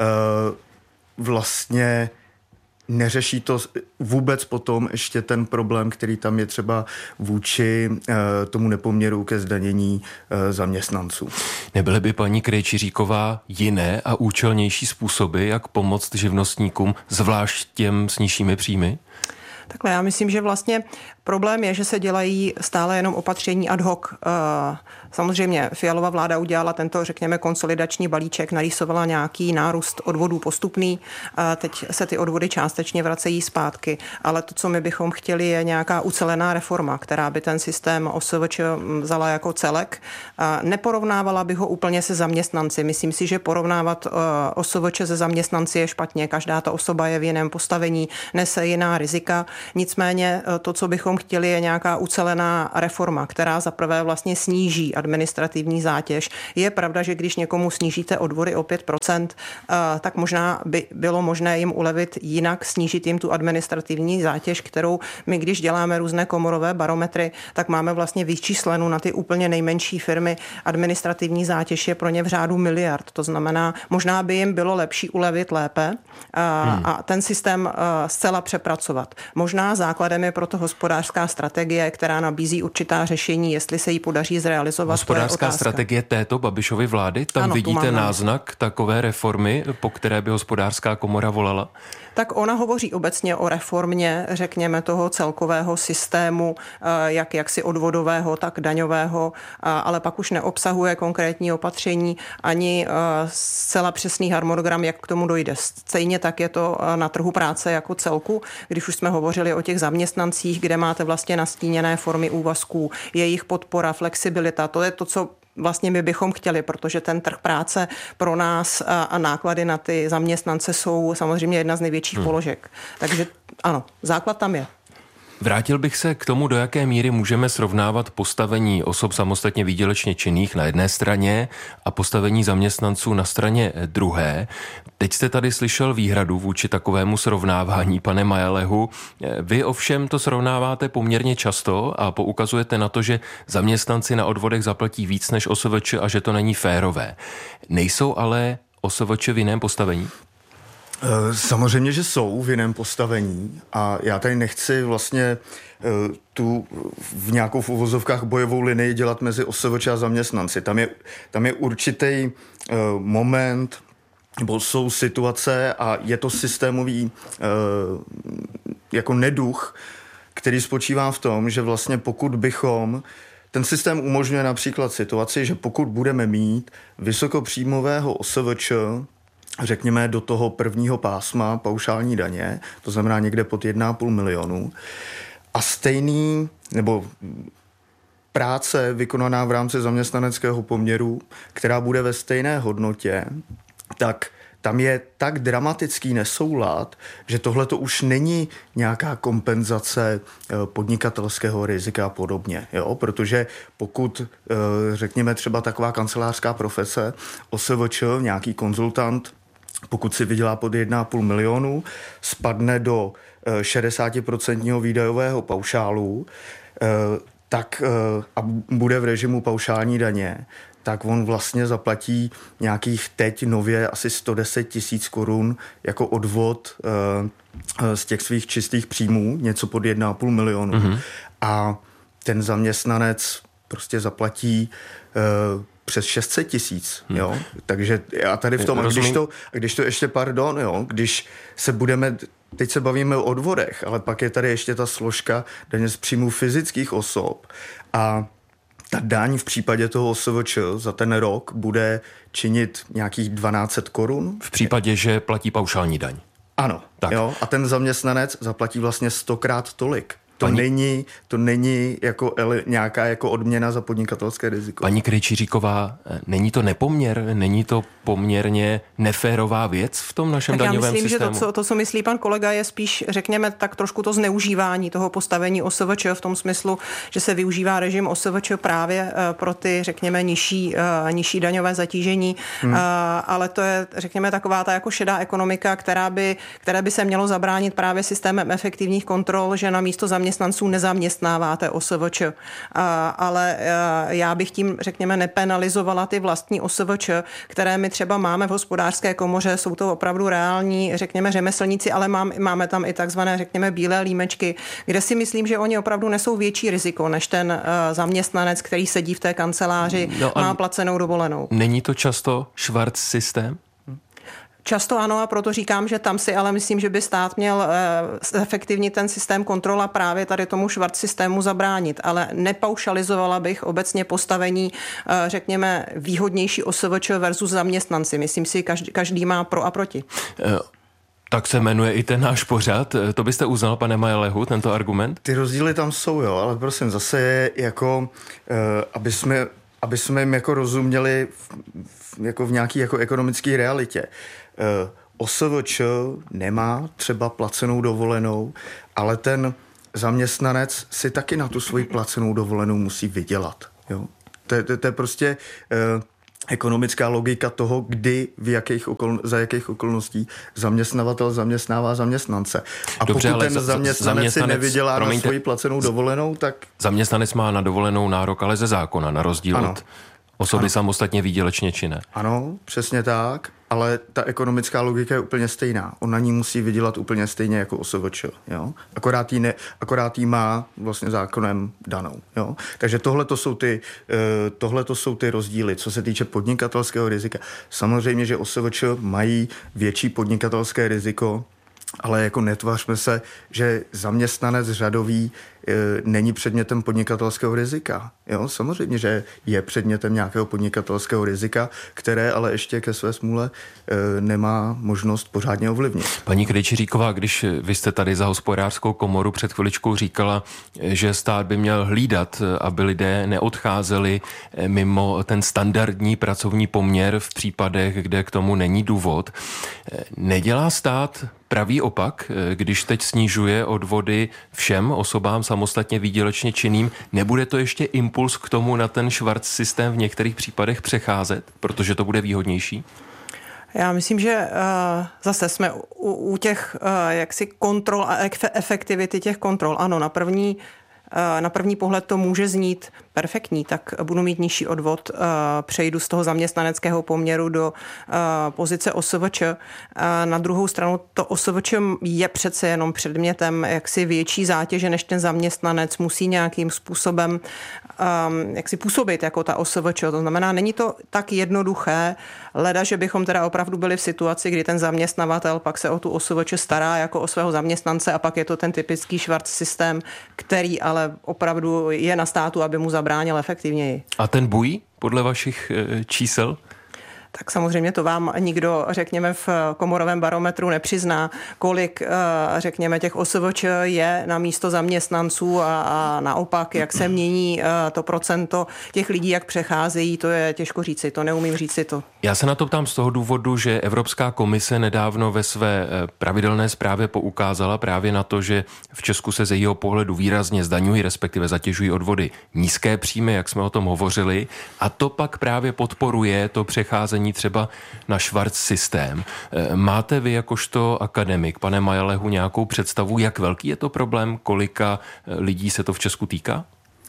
vlastně neřeší to vůbec potom ještě ten problém, který tam je třeba vůči e, tomu nepoměru ke zdanění e, zaměstnanců. Nebyly by, paní Krejčiříková, jiné a účelnější způsoby, jak pomoct živnostníkům, zvlášť těm s nižšími příjmy? Takhle, já myslím, že vlastně problém je, že se dělají stále jenom opatření ad hoc. Samozřejmě Fialova vláda udělala tento, řekněme, konsolidační balíček, narýsovala nějaký nárůst odvodů postupný, teď se ty odvody částečně vracejí zpátky, ale to, co my bychom chtěli, je nějaká ucelená reforma, která by ten systém O S V Č vzala jako celek. Neporovnávala bych ho úplně se zaměstnanci. Myslím si, že porovnávat O S V Č se zaměstnanci je špatně. Každá ta osoba je v jiném postavení, nese jiná rizika. Nicméně to, co bychom chtěli, je nějaká ucelená reforma, která zaprvé vlastně sníží administrativní zátěž. Je pravda, že když někomu snížíte odvody o pět procent, tak možná by bylo možné jim ulevit jinak, snížit jim tu administrativní zátěž, kterou my, když děláme různé komorové barometry, tak máme vlastně vyčíslenou na ty úplně nejmenší firmy. Administrativní zátěž je pro ně v řádu miliard. To znamená, možná by jim bylo lepší ulevit lépe a, hmm. a ten systém zcela přepracovat. Možná základem je proto hospodářská strategie, která nabízí určitá řešení, jestli se jí podaří zrealizovat. Hospodářská strategie této Babišovy vlády? Tam ano, vidíte náznak takové reformy, po které by hospodářská komora volala? Tak ona hovoří obecně o reformě, řekněme, toho celkového systému, jak jaksi odvodového, tak daňového, ale pak už neobsahuje konkrétní opatření ani zcela přesný harmonogram, jak k tomu dojde. Stejně tak je to na trhu práce jako celku, když už jsme hovořili o těch zaměstnancích, kde máte vlastně nastíněné formy úvazků, jejich podpora, flexibilita, to je to, co vlastně my bychom chtěli, protože ten trh práce pro nás a, a náklady na ty zaměstnance jsou samozřejmě jedna z největších hmm. položek. Takže ano, základ tam je. Vrátil bych se k tomu, do jaké míry můžeme srovnávat postavení osob samostatně výdělečně činných na jedné straně a postavení zaměstnanců na straně druhé. Teď jste tady slyšel výhradu vůči takovému srovnávání, pane Majelehu. Vy ovšem to srovnáváte poměrně často a poukazujete na to, že zaměstnanci na odvodech zaplatí víc než O S V Č a že to není férové. Nejsou ale O S V Č v jiném postavení? Samozřejmě, že jsou v jiném postavení a já tady nechci vlastně tu v nějakou v uvozovkách bojovou linii dělat mezi O S V Č a zaměstnanci. Tam je, tam je určitý moment, nebo jsou situace a je to systémový jako neduch, který spočívá v tom, že vlastně pokud bychom ten systém umožňuje například situaci, že pokud budeme mít vysokopříjmového O S V Č, řekněme do toho prvního pásma paušální daně, to znamená někde pod jedna a půl milionu, a stejný, nebo práce vykonaná v rámci zaměstnaneckého poměru, která bude ve stejné hodnotě, tak tam je tak dramatický nesoulad, že tohle to už není nějaká kompenzace podnikatelského rizika a podobně. Jo? Protože pokud, řekněme, třeba taková kancelářská profese, O S V Č, nějaký konzultant, pokud si vydělá pod jedna a půl milionu, spadne do šedesát procent výdajového paušálu, tak a bude v režimu paušální daně, tak on vlastně zaplatí nějakých teď nově asi sto deset tisíc korun jako odvod z těch svých čistých příjmů, něco pod jedna a půl milionu. Mm-hmm. A ten zaměstnanec prostě zaplatí přes šest set tisíc, hmm. jo. Takže já tady v tom, a když to, a když to ještě, pardon, jo, když se budeme, teď se bavíme o odvodech, ale pak je tady ještě ta složka daně z příjmů fyzických osob a ta daň v případě toho O S V Č za ten rok bude činit nějakých dvanáct set korun. V případě, že platí paušální daň. Ano, tak. Jo, a ten zaměstnanec zaplatí vlastně stokrát tolik. To Paní... není, to není jako ele, nějaká jako odměna za podnikatelské riziko. Paní Krejčíříková, není to nepoměr, není to poměrně neférová věc v tom našem tak daňovém myslím, systému? Já myslím, že to co, to, co myslí pan kolega, je spíš, řekněme, tak trošku to zneužívání toho postavení O S V Č v tom smyslu, že se využívá režim O S V Č právě pro ty, řekněme, nižší, nižší daňové zatížení, hmm. ale to je, řekněme, taková ta jako šedá ekonomika, která by, které by se mělo zabránit právě systémem efektivních kontrol, že na místo zaměstnanců nezaměstnáváte O S V Č. Ale já bych tím, řekněme, nepenalizovala ty vlastní O S V Č, které my třeba máme v hospodářské komoře, jsou to opravdu reální, řekněme, řemeslníci, ale máme, máme tam i takzvané, řekněme, bílé límečky, kde si myslím, že oni opravdu nesou větší riziko než ten uh, zaměstnanec, který sedí v té kanceláři, no má placenou dovolenou. Není to často švarc systém? Často ano, a proto říkám, že tam si ale myslím, že by stát měl efektivně ten systém kontrola právě tady tomu švart systému zabránit, ale nepaušalizovala bych obecně postavení, řekněme, výhodnější O S V Č versus zaměstnanci. Myslím si, každý, každý má pro a proti. Tak se jmenuje i ten náš pořad. To byste uznal, pane Majelehu, tento argument? Ty rozdíly tam jsou, jo, ale prosím, zase je jako, aby jsme, aby jsme jim jako rozuměli v, jako v nějaký jako ekonomické realitě. O S V Č nemá třeba placenou dovolenou, ale ten zaměstnanec si taky na tu svoji placenou dovolenou musí vydělat. Jo? To, to, to je prostě eh, ekonomická logika toho, kdy, v jakých okol, za jakých okolností zaměstnavatel zaměstnává zaměstnance. A Dobře, pokud ten za, zaměstnanec, zaměstnanec si nevydělá promiňte, na svoji placenou dovolenou, tak... Zaměstnanec má na dovolenou nárok, ale ze zákona, na rozdíl ano. od osoby ano. samostatně výdělečně činné. Ano, přesně tak, ale ta ekonomická logika je úplně stejná. On na ní musí vydělat úplně stejně jako O S V Č. Jo? Akorát, jí ne, akorát jí má vlastně zákonem danou. Jo? Takže tohle to jsou ty, tohle to jsou ty rozdíly. Co se týče podnikatelského rizika, samozřejmě, že O S V Č mají větší podnikatelské riziko, ale jako netvařme se, že zaměstnanec řadový e, není předmětem podnikatelského rizika. Jo, samozřejmě, že je předmětem nějakého podnikatelského rizika, které ale ještě ke své smůle e, nemá možnost pořádně ovlivnit. Paní Krejčiříková, když vy jste tady za Hospodářskou komoru před chviličkou říkala, že stát by měl hlídat, aby lidé neodcházeli mimo ten standardní pracovní poměr v případech, kde k tomu není důvod. Nedělá stát pravý opak, když teď snižuje odvody všem osobám samostatně výdělečně činným? Nebude to ještě impuls k tomu na ten švart systém v některých případech přecházet, protože to bude výhodnější? Já myslím, že uh, zase jsme u, u těch uh, jaksi kontrol a efektivity těch kontrol. Ano, na první Na první pohled to může znít perfektní, tak budu mít nižší odvod, přejdu z toho zaměstnaneckého poměru do pozice O S V Č. Na druhou stranu to O S V Č je přece jenom předmětem jaksi větší zátěže než ten zaměstnanec, musí nějakým způsobem jaksi působit jako ta O S V Č. To znamená, není to tak jednoduché, leda, že bychom teda opravdu byli v situaci, kdy ten zaměstnavatel pak se o tu O S V Č stará jako o svého zaměstnance a pak je to ten typický švart systém, který ale ale opravdu je na státu, aby mu zabránil efektivněji. A ten bují podle vašich e, čísel? Tak samozřejmě to vám nikdo, řekněme, v komorovém barometru nepřizná, kolik, řekněme, těch O S V Č je na místo zaměstnanců a, a naopak, jak se mění to procento těch lidí, jak přecházejí, to je těžko říci, to neumím říci to. Já se na to ptám z toho důvodu, že Evropská komise nedávno ve své pravidelné zprávě poukázala právě na to, že v Česku se ze jejího pohledu výrazně zdaňují, respektive zatěžují odvody nízké příjmy, jak jsme o tom hovořili, a to pak právě podporuje to přecházení třeba na švart systém. Máte vy jakožto akademik, pane Majelehu, nějakou představu, jak velký je to problém, kolika lidí se to v Česku týká?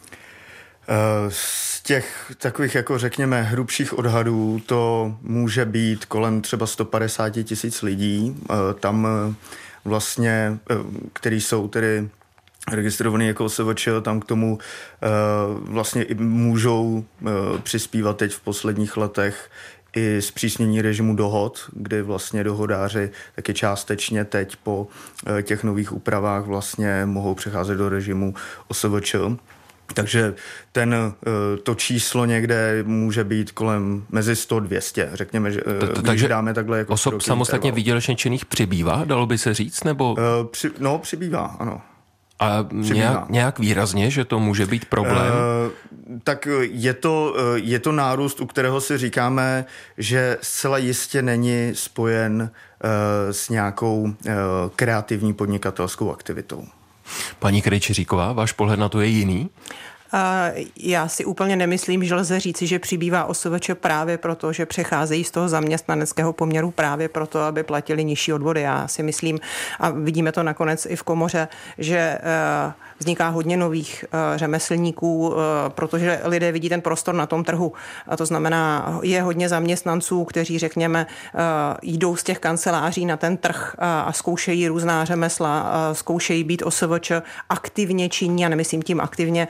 Z těch takových, jako řekněme, hrubších odhadů to může být kolem třeba sto padesát tisíc lidí, tam vlastně, který jsou tedy registrovaný jako O S V Č, tam k tomu vlastně i můžou přispívat teď v posledních letech i zpřísnění režimu dohod, kdy vlastně dohodáři taky částečně teď po těch nových úpravách vlastně mohou přecházet do režimu O S V Č. Takže ten, to číslo někde může být kolem mezi sto a dvě stě, řekněme, že takže dáme takhle jako osob samostatně výdělečně činných přibývá, dalo by se říct, nebo? Při, no, přibývá, ano. A nějak, nějak výrazně, že to může být problém? Uh, tak je to, je to nárůst, u kterého si říkáme, že zcela jistě není spojen uh, s nějakou uh, kreativní podnikatelskou aktivitou. Paní Krejčiříková, váš pohled na to je jiný? Já si úplně nemyslím, že lze říci, že přibývá O S V Č právě proto, že přecházejí z toho zaměstnaneckého poměru právě proto, aby platili nižší odvody. Já si myslím, a vidíme to nakonec i v komoře, že vzniká hodně nových řemeslníků, protože lidé vidí ten prostor na tom trhu. A to znamená, je hodně zaměstnanců, kteří, řekněme, jdou z těch kanceláří na ten trh a zkoušejí různá řemesla, zkoušejí být O S V Č aktivně činní, a nemyslím tím aktivně ve smyslu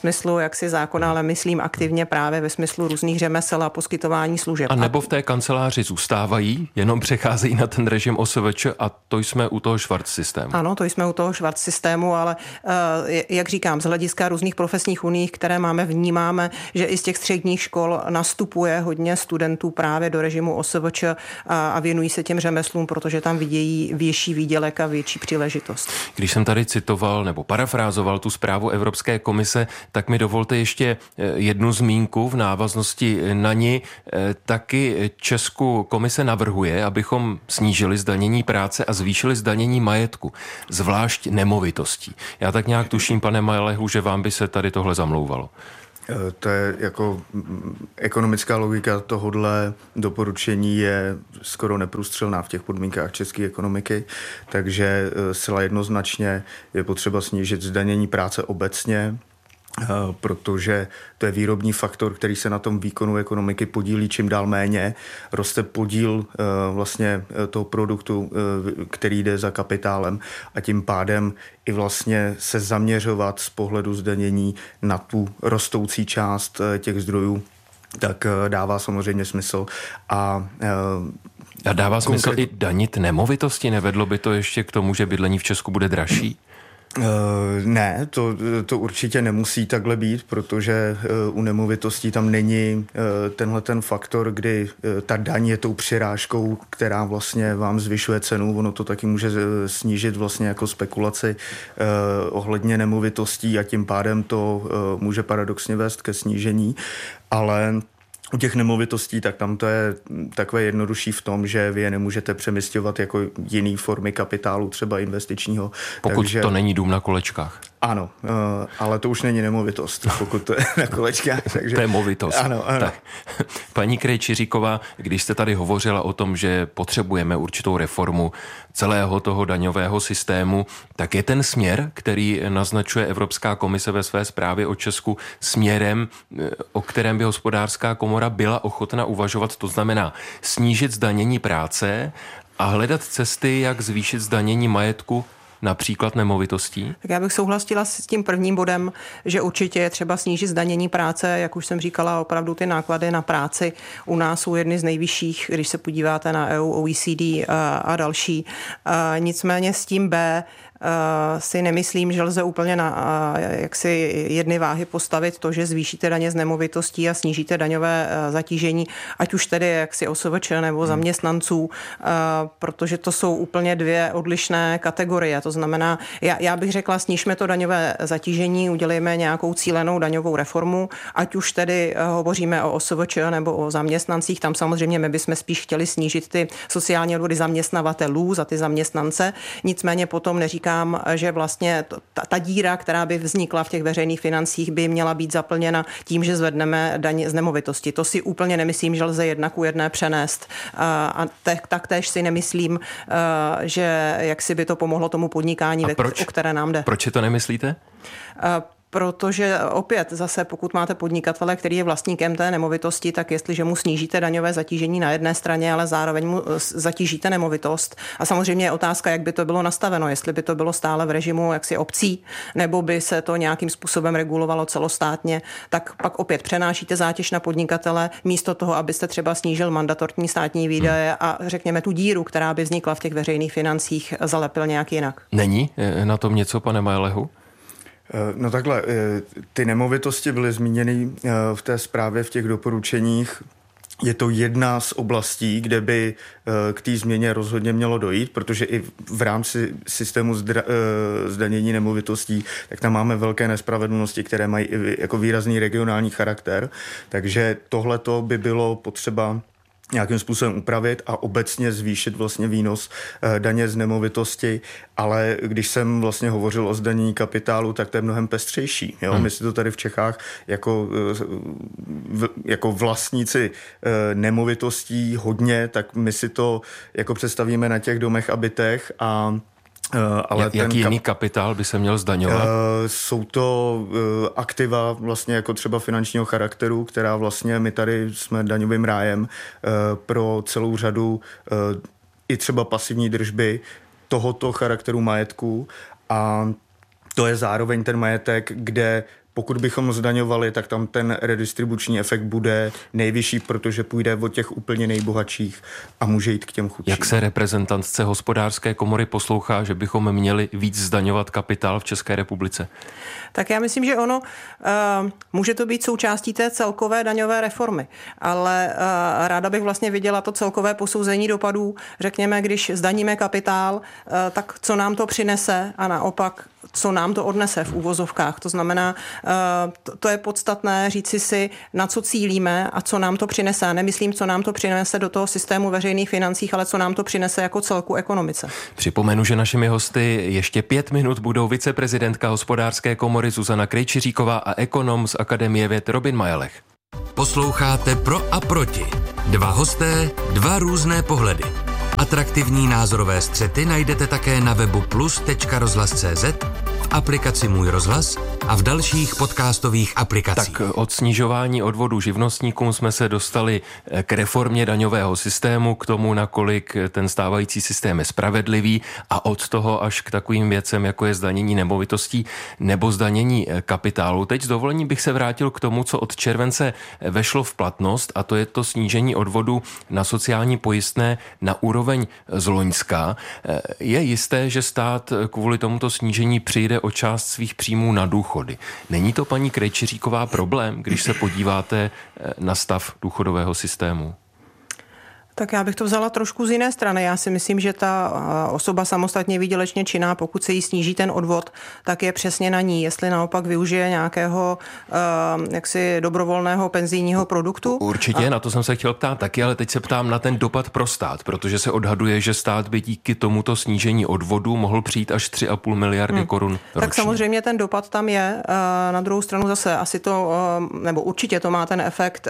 smyslu jaksi zákona, ale myslím aktivně právě ve smyslu různých řemesel a poskytování služeb. A nebo v té kanceláři zůstávají, jenom přecházejí na ten režim O S V Č a to jsme u toho Schwarz systému. Ano, to jsme u toho Schwarz systému, ale jak říkám, z hlediska různých profesních unií, které máme, vnímáme, že i z těch středních škol nastupuje hodně studentů právě do režimu O S V Č a věnují se těm řemeslům, protože tam vidějí větší výdělek a větší příležitost. Když jsem tady citoval nebo parafrázoval tu zprávu Evropské komise, tak mi dovolte ještě jednu zmínku v návaznosti na ní. Taky Česku komise navrhuje, abychom snížili zdanění práce a zvýšili zdanění majetku, zvlášť nemovitostí. Já tak nějak tuším, pane Majlehu, že vám by se tady tohle zamlouvalo. To je jako ekonomická logika tohodle doporučení je skoro neprůstřelná v těch podmínkách české ekonomiky, takže zcela jednoznačně je potřeba snížit zdanění práce obecně, protože to je výrobní faktor, který se na tom výkonu ekonomiky podílí čím dál méně. Roste podíl vlastně toho produktu, který jde za kapitálem a tím pádem i vlastně se zaměřovat z pohledu zdanění na tu rostoucí část těch zdrojů, tak dává samozřejmě smysl. A, a dává smysl konkrét... i danit nemovitosti? Nevedlo by to ještě k tomu, že bydlení v Česku bude dražší? Uh, ne, to, to určitě nemusí takhle být, protože uh, u nemovitostí tam není uh, tenhle ten faktor, kdy uh, ta daň je tou přirážkou, která vlastně vám zvyšuje cenu. Ono to taky může uh, snížit vlastně jako spekulaci uh, ohledně nemovitostí a tím pádem to uh, může paradoxně vést ke snížení, ale u těch nemovitostí, tak tam to je takové jednodušší v tom, že vy je nemůžete přemisťovat jako jiný formy kapitálu, třeba investičního. Pokud takže... to není dům na kolečkách. Ano, ale to už není nemovitost, pokud to je na kolečkách. Takže... To je movitost. Ano, ano. Tak. Paní Krejčiříková, když jste tady hovořila o tom, že potřebujeme určitou reformu celého toho daňového systému, tak je ten směr, který naznačuje Evropská komise ve své zprávě o Česku, směrem, o kterém by Hospodářská komora byla ochotna uvažovat, to znamená snížit zdanění práce a hledat cesty, jak zvýšit zdanění majetku, například nemovitostí? Tak já bych souhlasila s tím prvním bodem, že určitě je třeba snížit zdanění práce, jak už jsem říkala, opravdu ty náklady na práci u nás jsou jedny z nejvyšších, když se podíváte na E U, O E C D a, a další. A nicméně s tím B Uh, si nemyslím, že lze úplně na uh, jaksi jedny váhy postavit to, že zvýšíte daně z nemovitostí a snížíte daňové uh, zatížení, ať už tedy jaksi O S V Č nebo zaměstnanců, uh, protože to jsou úplně dvě odlišné kategorie. To znamená, já, já bych řekla, snížme to daňové zatížení, udělejme nějakou cílenou daňovou reformu, ať už tedy uh, hovoříme o O S V Č nebo o zaměstnancích, tam samozřejmě my bychom spíš chtěli snížit ty sociální odvody zaměstnavatelů za ty zaměstnance, nicméně potom neříkám, že vlastně ta, ta díra, která by vznikla v těch veřejných financích, by měla být zaplněna tím, že zvedneme daň z nemovitosti. To si úplně nemyslím, že lze jedna ku jedné přenést. A taktéž si nemyslím, že jak si by to pomohlo tomu podnikání, proč? O které nám jde. Proč si to nemyslíte? Protože opět zase, pokud máte podnikatele, který je vlastníkem té nemovitosti, tak jestliže mu snížíte daňové zatížení na jedné straně, ale zároveň mu zatížíte nemovitost. A samozřejmě je otázka, jak by to bylo nastaveno, jestli by to bylo stále v režimu jaksi obcí, nebo by se to nějakým způsobem regulovalo celostátně, tak pak opět přenášíte zátěž na podnikatele, místo toho, abyste třeba snížil mandatorní státní výdaje a řekněme tu díru, která by vznikla v těch veřejných financích, zalepil nějak jinak. Není na tom něco, pane Majlehu? No takhle, ty nemovitosti byly zmíněny v té zprávě, v těch doporučeních. Je to jedna z oblastí, kde by k té změně rozhodně mělo dojít, protože i v rámci systému zdra, zdanění nemovitostí, tak tam máme velké nespravedlnosti, které mají jako výrazný regionální charakter. Takže tohleto by bylo potřeba nějakým způsobem upravit a obecně zvýšit vlastně výnos daně z nemovitosti, ale když jsem vlastně hovořil o zdanění kapitálu, tak to je mnohem pestřejší. Jo? Hmm. My si to tady v Čechách jako, jako vlastníci nemovitostí hodně, tak my si to jako představíme na těch domech a bytech a Uh, ale Jak, jaký jiný kapitál by se měl zdaňovat? Uh, jsou to uh, aktiva vlastně jako třeba finančního charakteru, která vlastně my tady jsme daňovým rájem uh, pro celou řadu uh, i třeba pasivní držby tohoto charakteru majetku a to je zároveň ten majetek, kde pokud bychom zdaňovali, tak tam ten redistribuční efekt bude nejvyšší, protože půjde od těch úplně nejbohatších a může jít k těm chudším. Jak se reprezentantce Hospodářské komory poslouchá, že bychom měli víc zdaňovat kapitál v České republice? Tak já myslím, že ono uh, může to být součástí té celkové daňové reformy, ale uh, ráda bych vlastně viděla to celkové posouzení dopadů. Řekněme, když zdaníme kapitál, uh, tak co nám to přinese a naopak, co nám to odnese v úvozovkách. To znamená, uh, to, to je podstatné říci si, na co cílíme a co nám to přinese. Nemyslím, co nám to přinese do toho systému veřejných financích, ale co nám to přinese jako celku ekonomice. Připomenu, že našimi hosty ještě pět minut budou viceprezidentka Hospodářské komory Zuzana Krejčiříková a ekonom z Akademie věd Robin Majelech. Posloucháte Pro a proti. Dva hosté, dva různé pohledy. Atraktivní názorové střety najdete také na webu plus tečka rozhlas tečka cé zet, v aplikaci Můj rozhlas a v dalších podcastových aplikacích. Tak od snižování odvodů živnostníkům jsme se dostali k reformě daňového systému, k tomu, nakolik ten stávající systém je spravedlivý, a od toho až k takovým věcem, jako je zdanění nemovitostí nebo zdanění kapitálu. Teď s dovolením bych se vrátil k tomu, co od července vešlo v platnost, a to je to snížení odvodu na sociální pojistné na úroveň z loňska. Je jisté, že stát kvůli tomuto snížení přijde o část svých příjmů na důchody. Není to, paní Krejčiříková, problém, když se podíváte na stav důchodového systému? Tak já bych to vzala trošku z jiné strany. Já si myslím, že ta osoba samostatně výdělečně činná, pokud se jí sníží ten odvod, tak je přesně na ní, jestli naopak využije nějakého uh, jaksi dobrovolného penzijního produktu. Určitě, a... na to jsem se chtěl ptát taky, ale teď se ptám na ten dopad pro stát, protože se odhaduje, že stát by díky tomuto snížení odvodu mohl přijít až tři a půl miliardy hmm. korun ročně. Tak samozřejmě ten dopad tam je. Na druhou stranu zase asi to, nebo určitě to má ten efekt,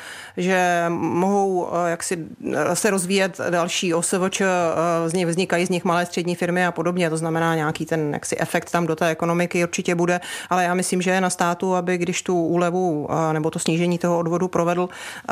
že mohou jaksi se rozvíjet další O S V Č, z nich vznikají z nich malé střední firmy a podobně, to znamená nějaký ten jaksi efekt tam do té ekonomiky určitě bude, ale já myslím, že je na státu, aby když tu úlevu nebo to snížení toho odvodu provedl,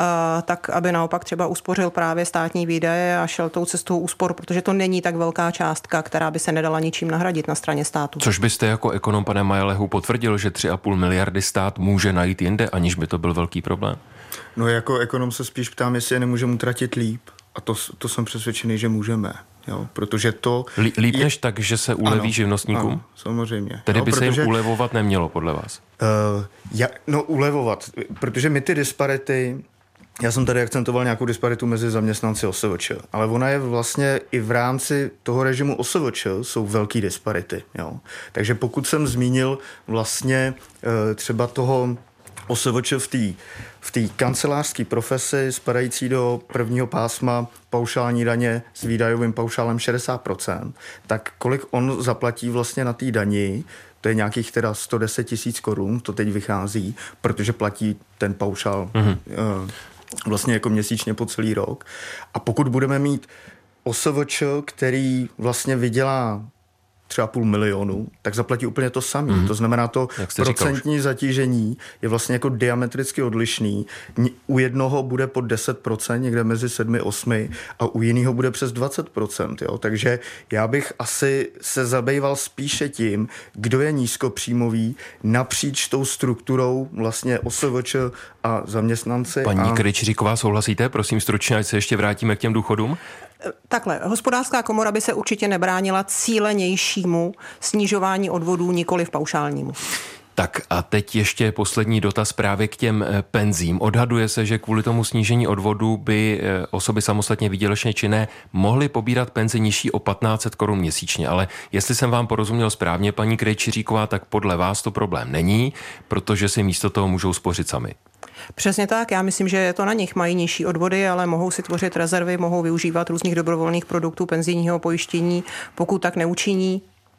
tak aby naopak třeba uspořil právě státní výdaje a šel tou cestou úspor, protože to není tak velká částka, která by se nedala ničím nahradit na straně státu. Což byste jako ekonom, pane Majelehu, potvrdil, že tři a půl miliardy stát může najít jinde, aniž by to byl velký problém? No jako ekonom se spíš ptám, jestli je nemůžeme utratit líp. A to, to jsem přesvědčený, že můžeme. Jo? Protože to... Líp je... než tak, že se uleví ano, živnostníkům? Ano, samozřejmě. Tedy no, by protože, se jim ulevovat nemělo, podle vás? Uh, ja, no ulevovat, protože my ty disparity... Já jsem tady akcentoval nějakou disparitu mezi zaměstnanci O S V Č, ale ona je vlastně i v rámci toho režimu O S V Č jsou velký disparity. Jo? Takže pokud jsem zmínil vlastně uh, třeba toho O S V Č v té v té kancelářské profesi spadající do prvního pásma paušální daně s výdajovým paušálem šedesát procent, tak kolik on zaplatí vlastně na té dani, to je nějakých teda sto deset tisíc korun, to teď vychází, protože platí ten paušál mm-hmm. uh, vlastně jako měsíčně po celý rok. A pokud budeme mít O S V Č, který vlastně vydělá třeba půl milionu, tak zaplatí úplně to samé. Mm-hmm. To znamená, to procentní zatížení je vlastně jako diametricky odlišný. U jednoho bude pod deset procent, někde mezi sedm osm a u jiného bude přes dvacet procent. Jo? Takže já bych asi se zabýval spíše tím, kdo je nízkopříjmový napříč tou strukturou vlastně O S V Č a zaměstnanci. Paní a... Krejčiříková, souhlasíte? Prosím stručně, ať se ještě vrátíme k těm důchodům. Takhle, Hospodářská komora by se určitě nebránila cílenějšímu snižování odvodů, nikoli v paušálnímu. Tak a teď ještě poslední dotaz právě k těm penzím. Odhaduje se, že kvůli tomu snížení odvodů by osoby samostatně výdělečně činné mohly pobírat penzi nižší o patnáct set korun měsíčně, ale jestli jsem vám porozuměl správně, paní Krejčiříková, tak podle vás to problém není, protože si místo toho můžou spořit sami. Přesně tak, já myslím, že je to na nich, mají nižší odvody, ale mohou si tvořit rezervy, mohou využívat různých dobrovolných produktů penzijního pojištění, pokud tak neučiní.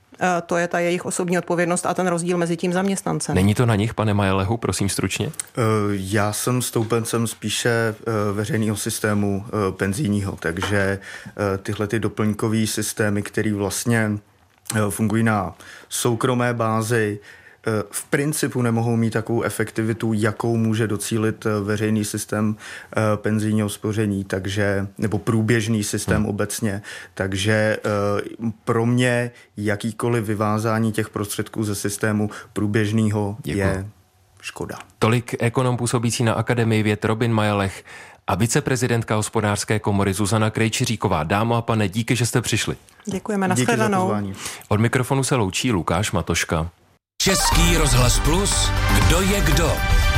To je ta jejich osobní odpovědnost a ten rozdíl mezi tím zaměstnancem. Není to na nich, pane Majelehu, prosím stručně? Já jsem stoupencem spíše veřejného systému penzijního, takže tyhle ty doplňkové systémy, které vlastně fungují na soukromé bázi, v principu nemohou mít takovou efektivitu, jakou může docílit veřejný systém penzijního spoření, takže, nebo průběžný systém hmm. obecně. Takže pro mě jakýkoliv vyvázání těch prostředků ze systému průběžného je škoda. Tolik ekonom působící na Akademii věd Robin Majalech a viceprezidentka hospodářské komory Zuzana Krejčiříková. Dámo a pane, díky, že jste přišli. Děkujeme, nashledanou. Od mikrofonu se loučí Lukáš Matoška. Český rozhlas Plus, kdo je kdo?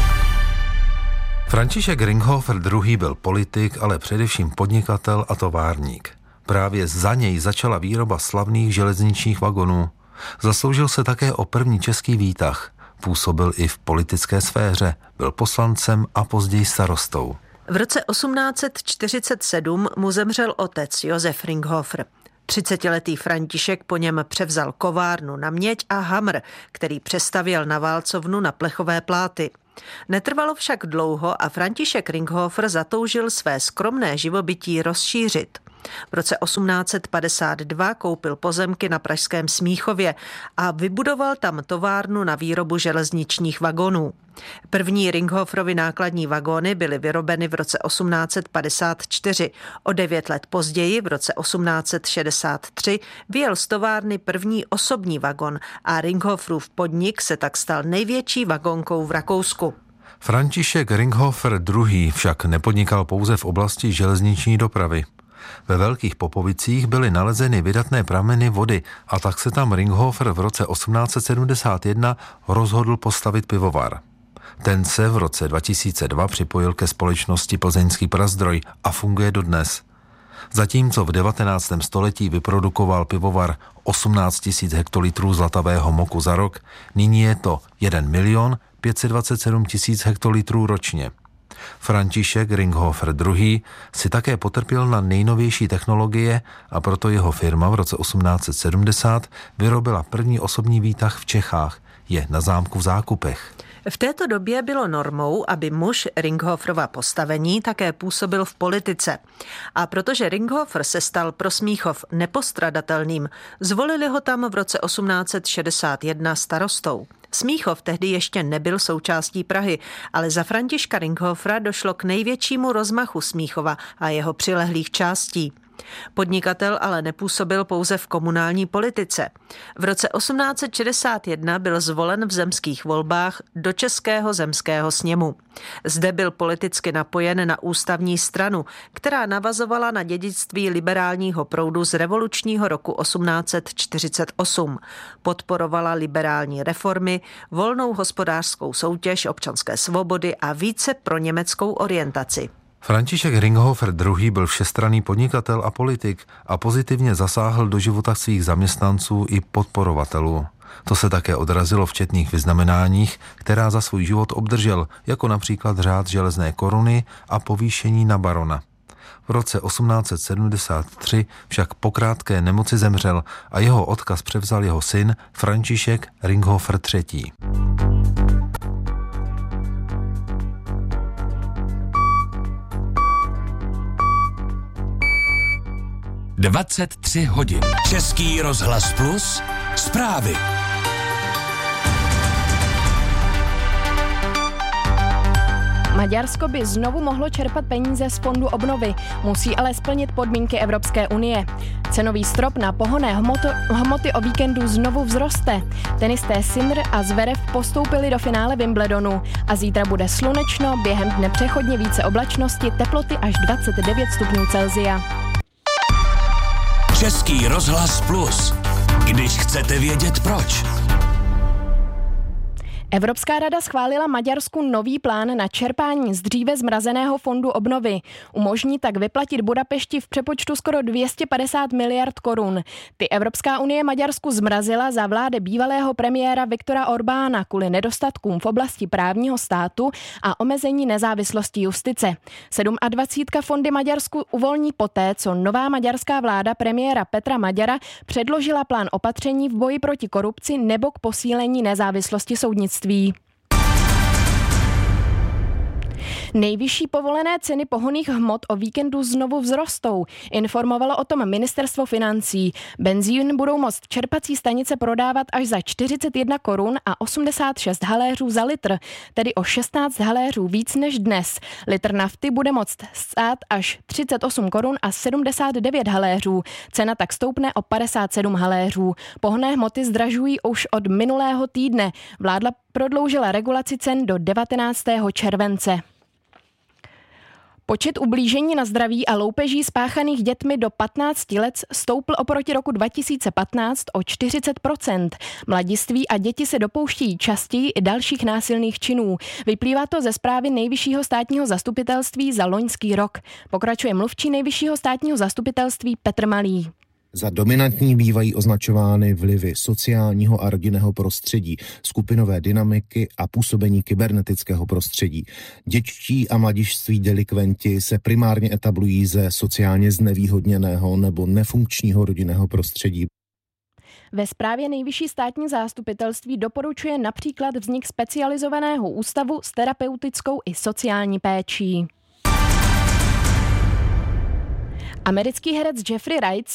František Ringhofer druhý. byl politik, ale především podnikatel a továrník. Právě za něj začala výroba slavných železničních vagonů. Zasloužil se také o první český výtah. Působil i v politické sféře, byl poslancem a později starostou. V roce osmnáct set čtyřicet sedm mu zemřel otec Josef Ringhofer. třicetiletý František po něm převzal kovárnu na měď a hamr, který přestavěl na válcovnu na plechové pláty. Netrvalo však dlouho a František Ringhofer zatoužil své skromné živobytí rozšířit. V roce osmnáct set padesát dva koupil pozemky na pražském Smíchově a vybudoval tam továrnu na výrobu železničních vagonů. První Ringhoferovy nákladní vagóny byly vyrobeny v roce osmnáct set padesát čtyři. O devět let později, v roce osmnáct set šedesát tři, vyjel z továrny první osobní vagon a Ringhoferův podnik se tak stal největší vagonkou v Rakousku. František Ringhofer druhý. však nepodnikal pouze v oblasti železniční dopravy. Ve Velkých Popovicích byly nalezeny vydatné prameny vody a tak se tam Ringhofer v roce osmnáct set sedmdesát jedna rozhodl postavit pivovar. Ten se v roce dva tisíce dva připojil ke společnosti Plzeňský Prazdroj a funguje dodnes. Zatímco v devatenáctém století vyprodukoval pivovar osmnáct tisíc hektolitrů zlatavého moku za rok, nyní je to jeden milion pět set dvacet sedm tisíc hektolitrů ročně. František Ringhofer druhý. si také potrpěl na nejnovější technologie a proto jeho firma v roce osmnáct set sedmdesát vyrobila první osobní výtah v Čechách. Je na zámku v Zákupech. V této době bylo normou, aby muž Ringhoferova postavení také působil v politice. A protože Ringhofer se stal pro Smíchov nepostradatelným, zvolili ho tam v roce osmnáct set šedesát jedna starostou. Smíchov tehdy ještě nebyl součástí Prahy, ale za Františka Ringhofera došlo k největšímu rozmachu Smíchova a jeho přilehlých částí. Podnikatel ale nepůsobil pouze v komunální politice. V roce osmnáct set šedesát jedna byl zvolen v zemských volbách do Českého zemského sněmu. Zde byl politicky napojen na ústavní stranu, která navazovala na dědictví liberálního proudu z revolučního roku osmnáct set čtyřicet osm. Podporovala liberální reformy, volnou hospodářskou soutěž, občanské svobody a více pro německou orientaci. František Ringhofer druhý. byl všestranný podnikatel a politik a pozitivně zasáhl do života svých zaměstnanců i podporovatelů. To se také odrazilo v četných vyznamenáních, která za svůj život obdržel, jako například řád železné koruny a povýšení na barona. V roce osmnáct set sedmdesát tři však po krátké nemoci zemřel a jeho odkaz převzal jeho syn František Ringhofer třetí. dvacet tři hodin. Český rozhlas Plus. Zprávy. Maďarsko by znovu mohlo čerpat peníze z fondu obnovy, musí ale splnit podmínky Evropské unie. Cenový strop na pohonné hmoty, hmoty o víkendu znovu vzroste. Tenisté Sinner a Zverev postoupili do finále Wimbledonu a zítra bude slunečno, během dne přechodně více oblačnosti, teploty až dvacet devět stupňů Celsia. Český rozhlas Plus. Když chcete vědět proč. Evropská rada schválila Maďarsku nový plán na čerpání z dříve zmrazeného fondu obnovy. Umožní tak vyplatit Budapešti v přepočtu skoro dvě stě padesát miliard korun. Ty Evropská unie Maďarsku zmrazila za vlády bývalého premiéra Viktora Orbána kvůli nedostatkům v oblasti právního státu a omezení nezávislosti justice. dvacet sedm fondy Maďarsku uvolní poté, co nová maďarská vláda premiéra Petra Maďara předložila plán opatření v boji proti korupci nebo k posílení nezávislosti soudnictví. Nejvyšší povolené ceny pohonných hmot o víkendu znovu vzrostou, informovalo o tom ministerstvo financí. Benzín budou moct čerpací stanice prodávat až za čtyřicet jedna korun a osmdesát šest haléřů za litr, tedy o šestnáct haléřů víc než dnes. Litr nafty bude moct stát až třicet osm korun a sedmdesát devět haléřů. Cena tak stoupne o padesát sedm haléřů. Pohonné hmoty zdražují už od minulého týdne. Vláda prodloužila regulaci cen do devatenáctého července. Počet ublížení na zdraví a loupeží spáchaných dětmi do patnácti let stoupl oproti roku dva tisíce patnáct o čtyřicet procent. Mladiství a děti se dopouštějí častěji i dalších násilných činů. Vyplývá to ze zprávy Nejvyššího státního zastupitelství za loňský rok. Pokračuje mluvčí Nejvyššího státního zastupitelství Petr Malý. Za dominantní bývají označovány vlivy sociálního a rodinného prostředí, skupinové dynamiky a působení kybernetického prostředí. Dětští a mladiství delikventi se primárně etablují ze sociálně znevýhodněného nebo nefunkčního rodinného prostředí. Ve zprávě Nejvyšší státní zastupitelství doporučuje například vznik specializovaného ústavu s terapeutickou i sociální péčí. Americký herec Jeffrey Wright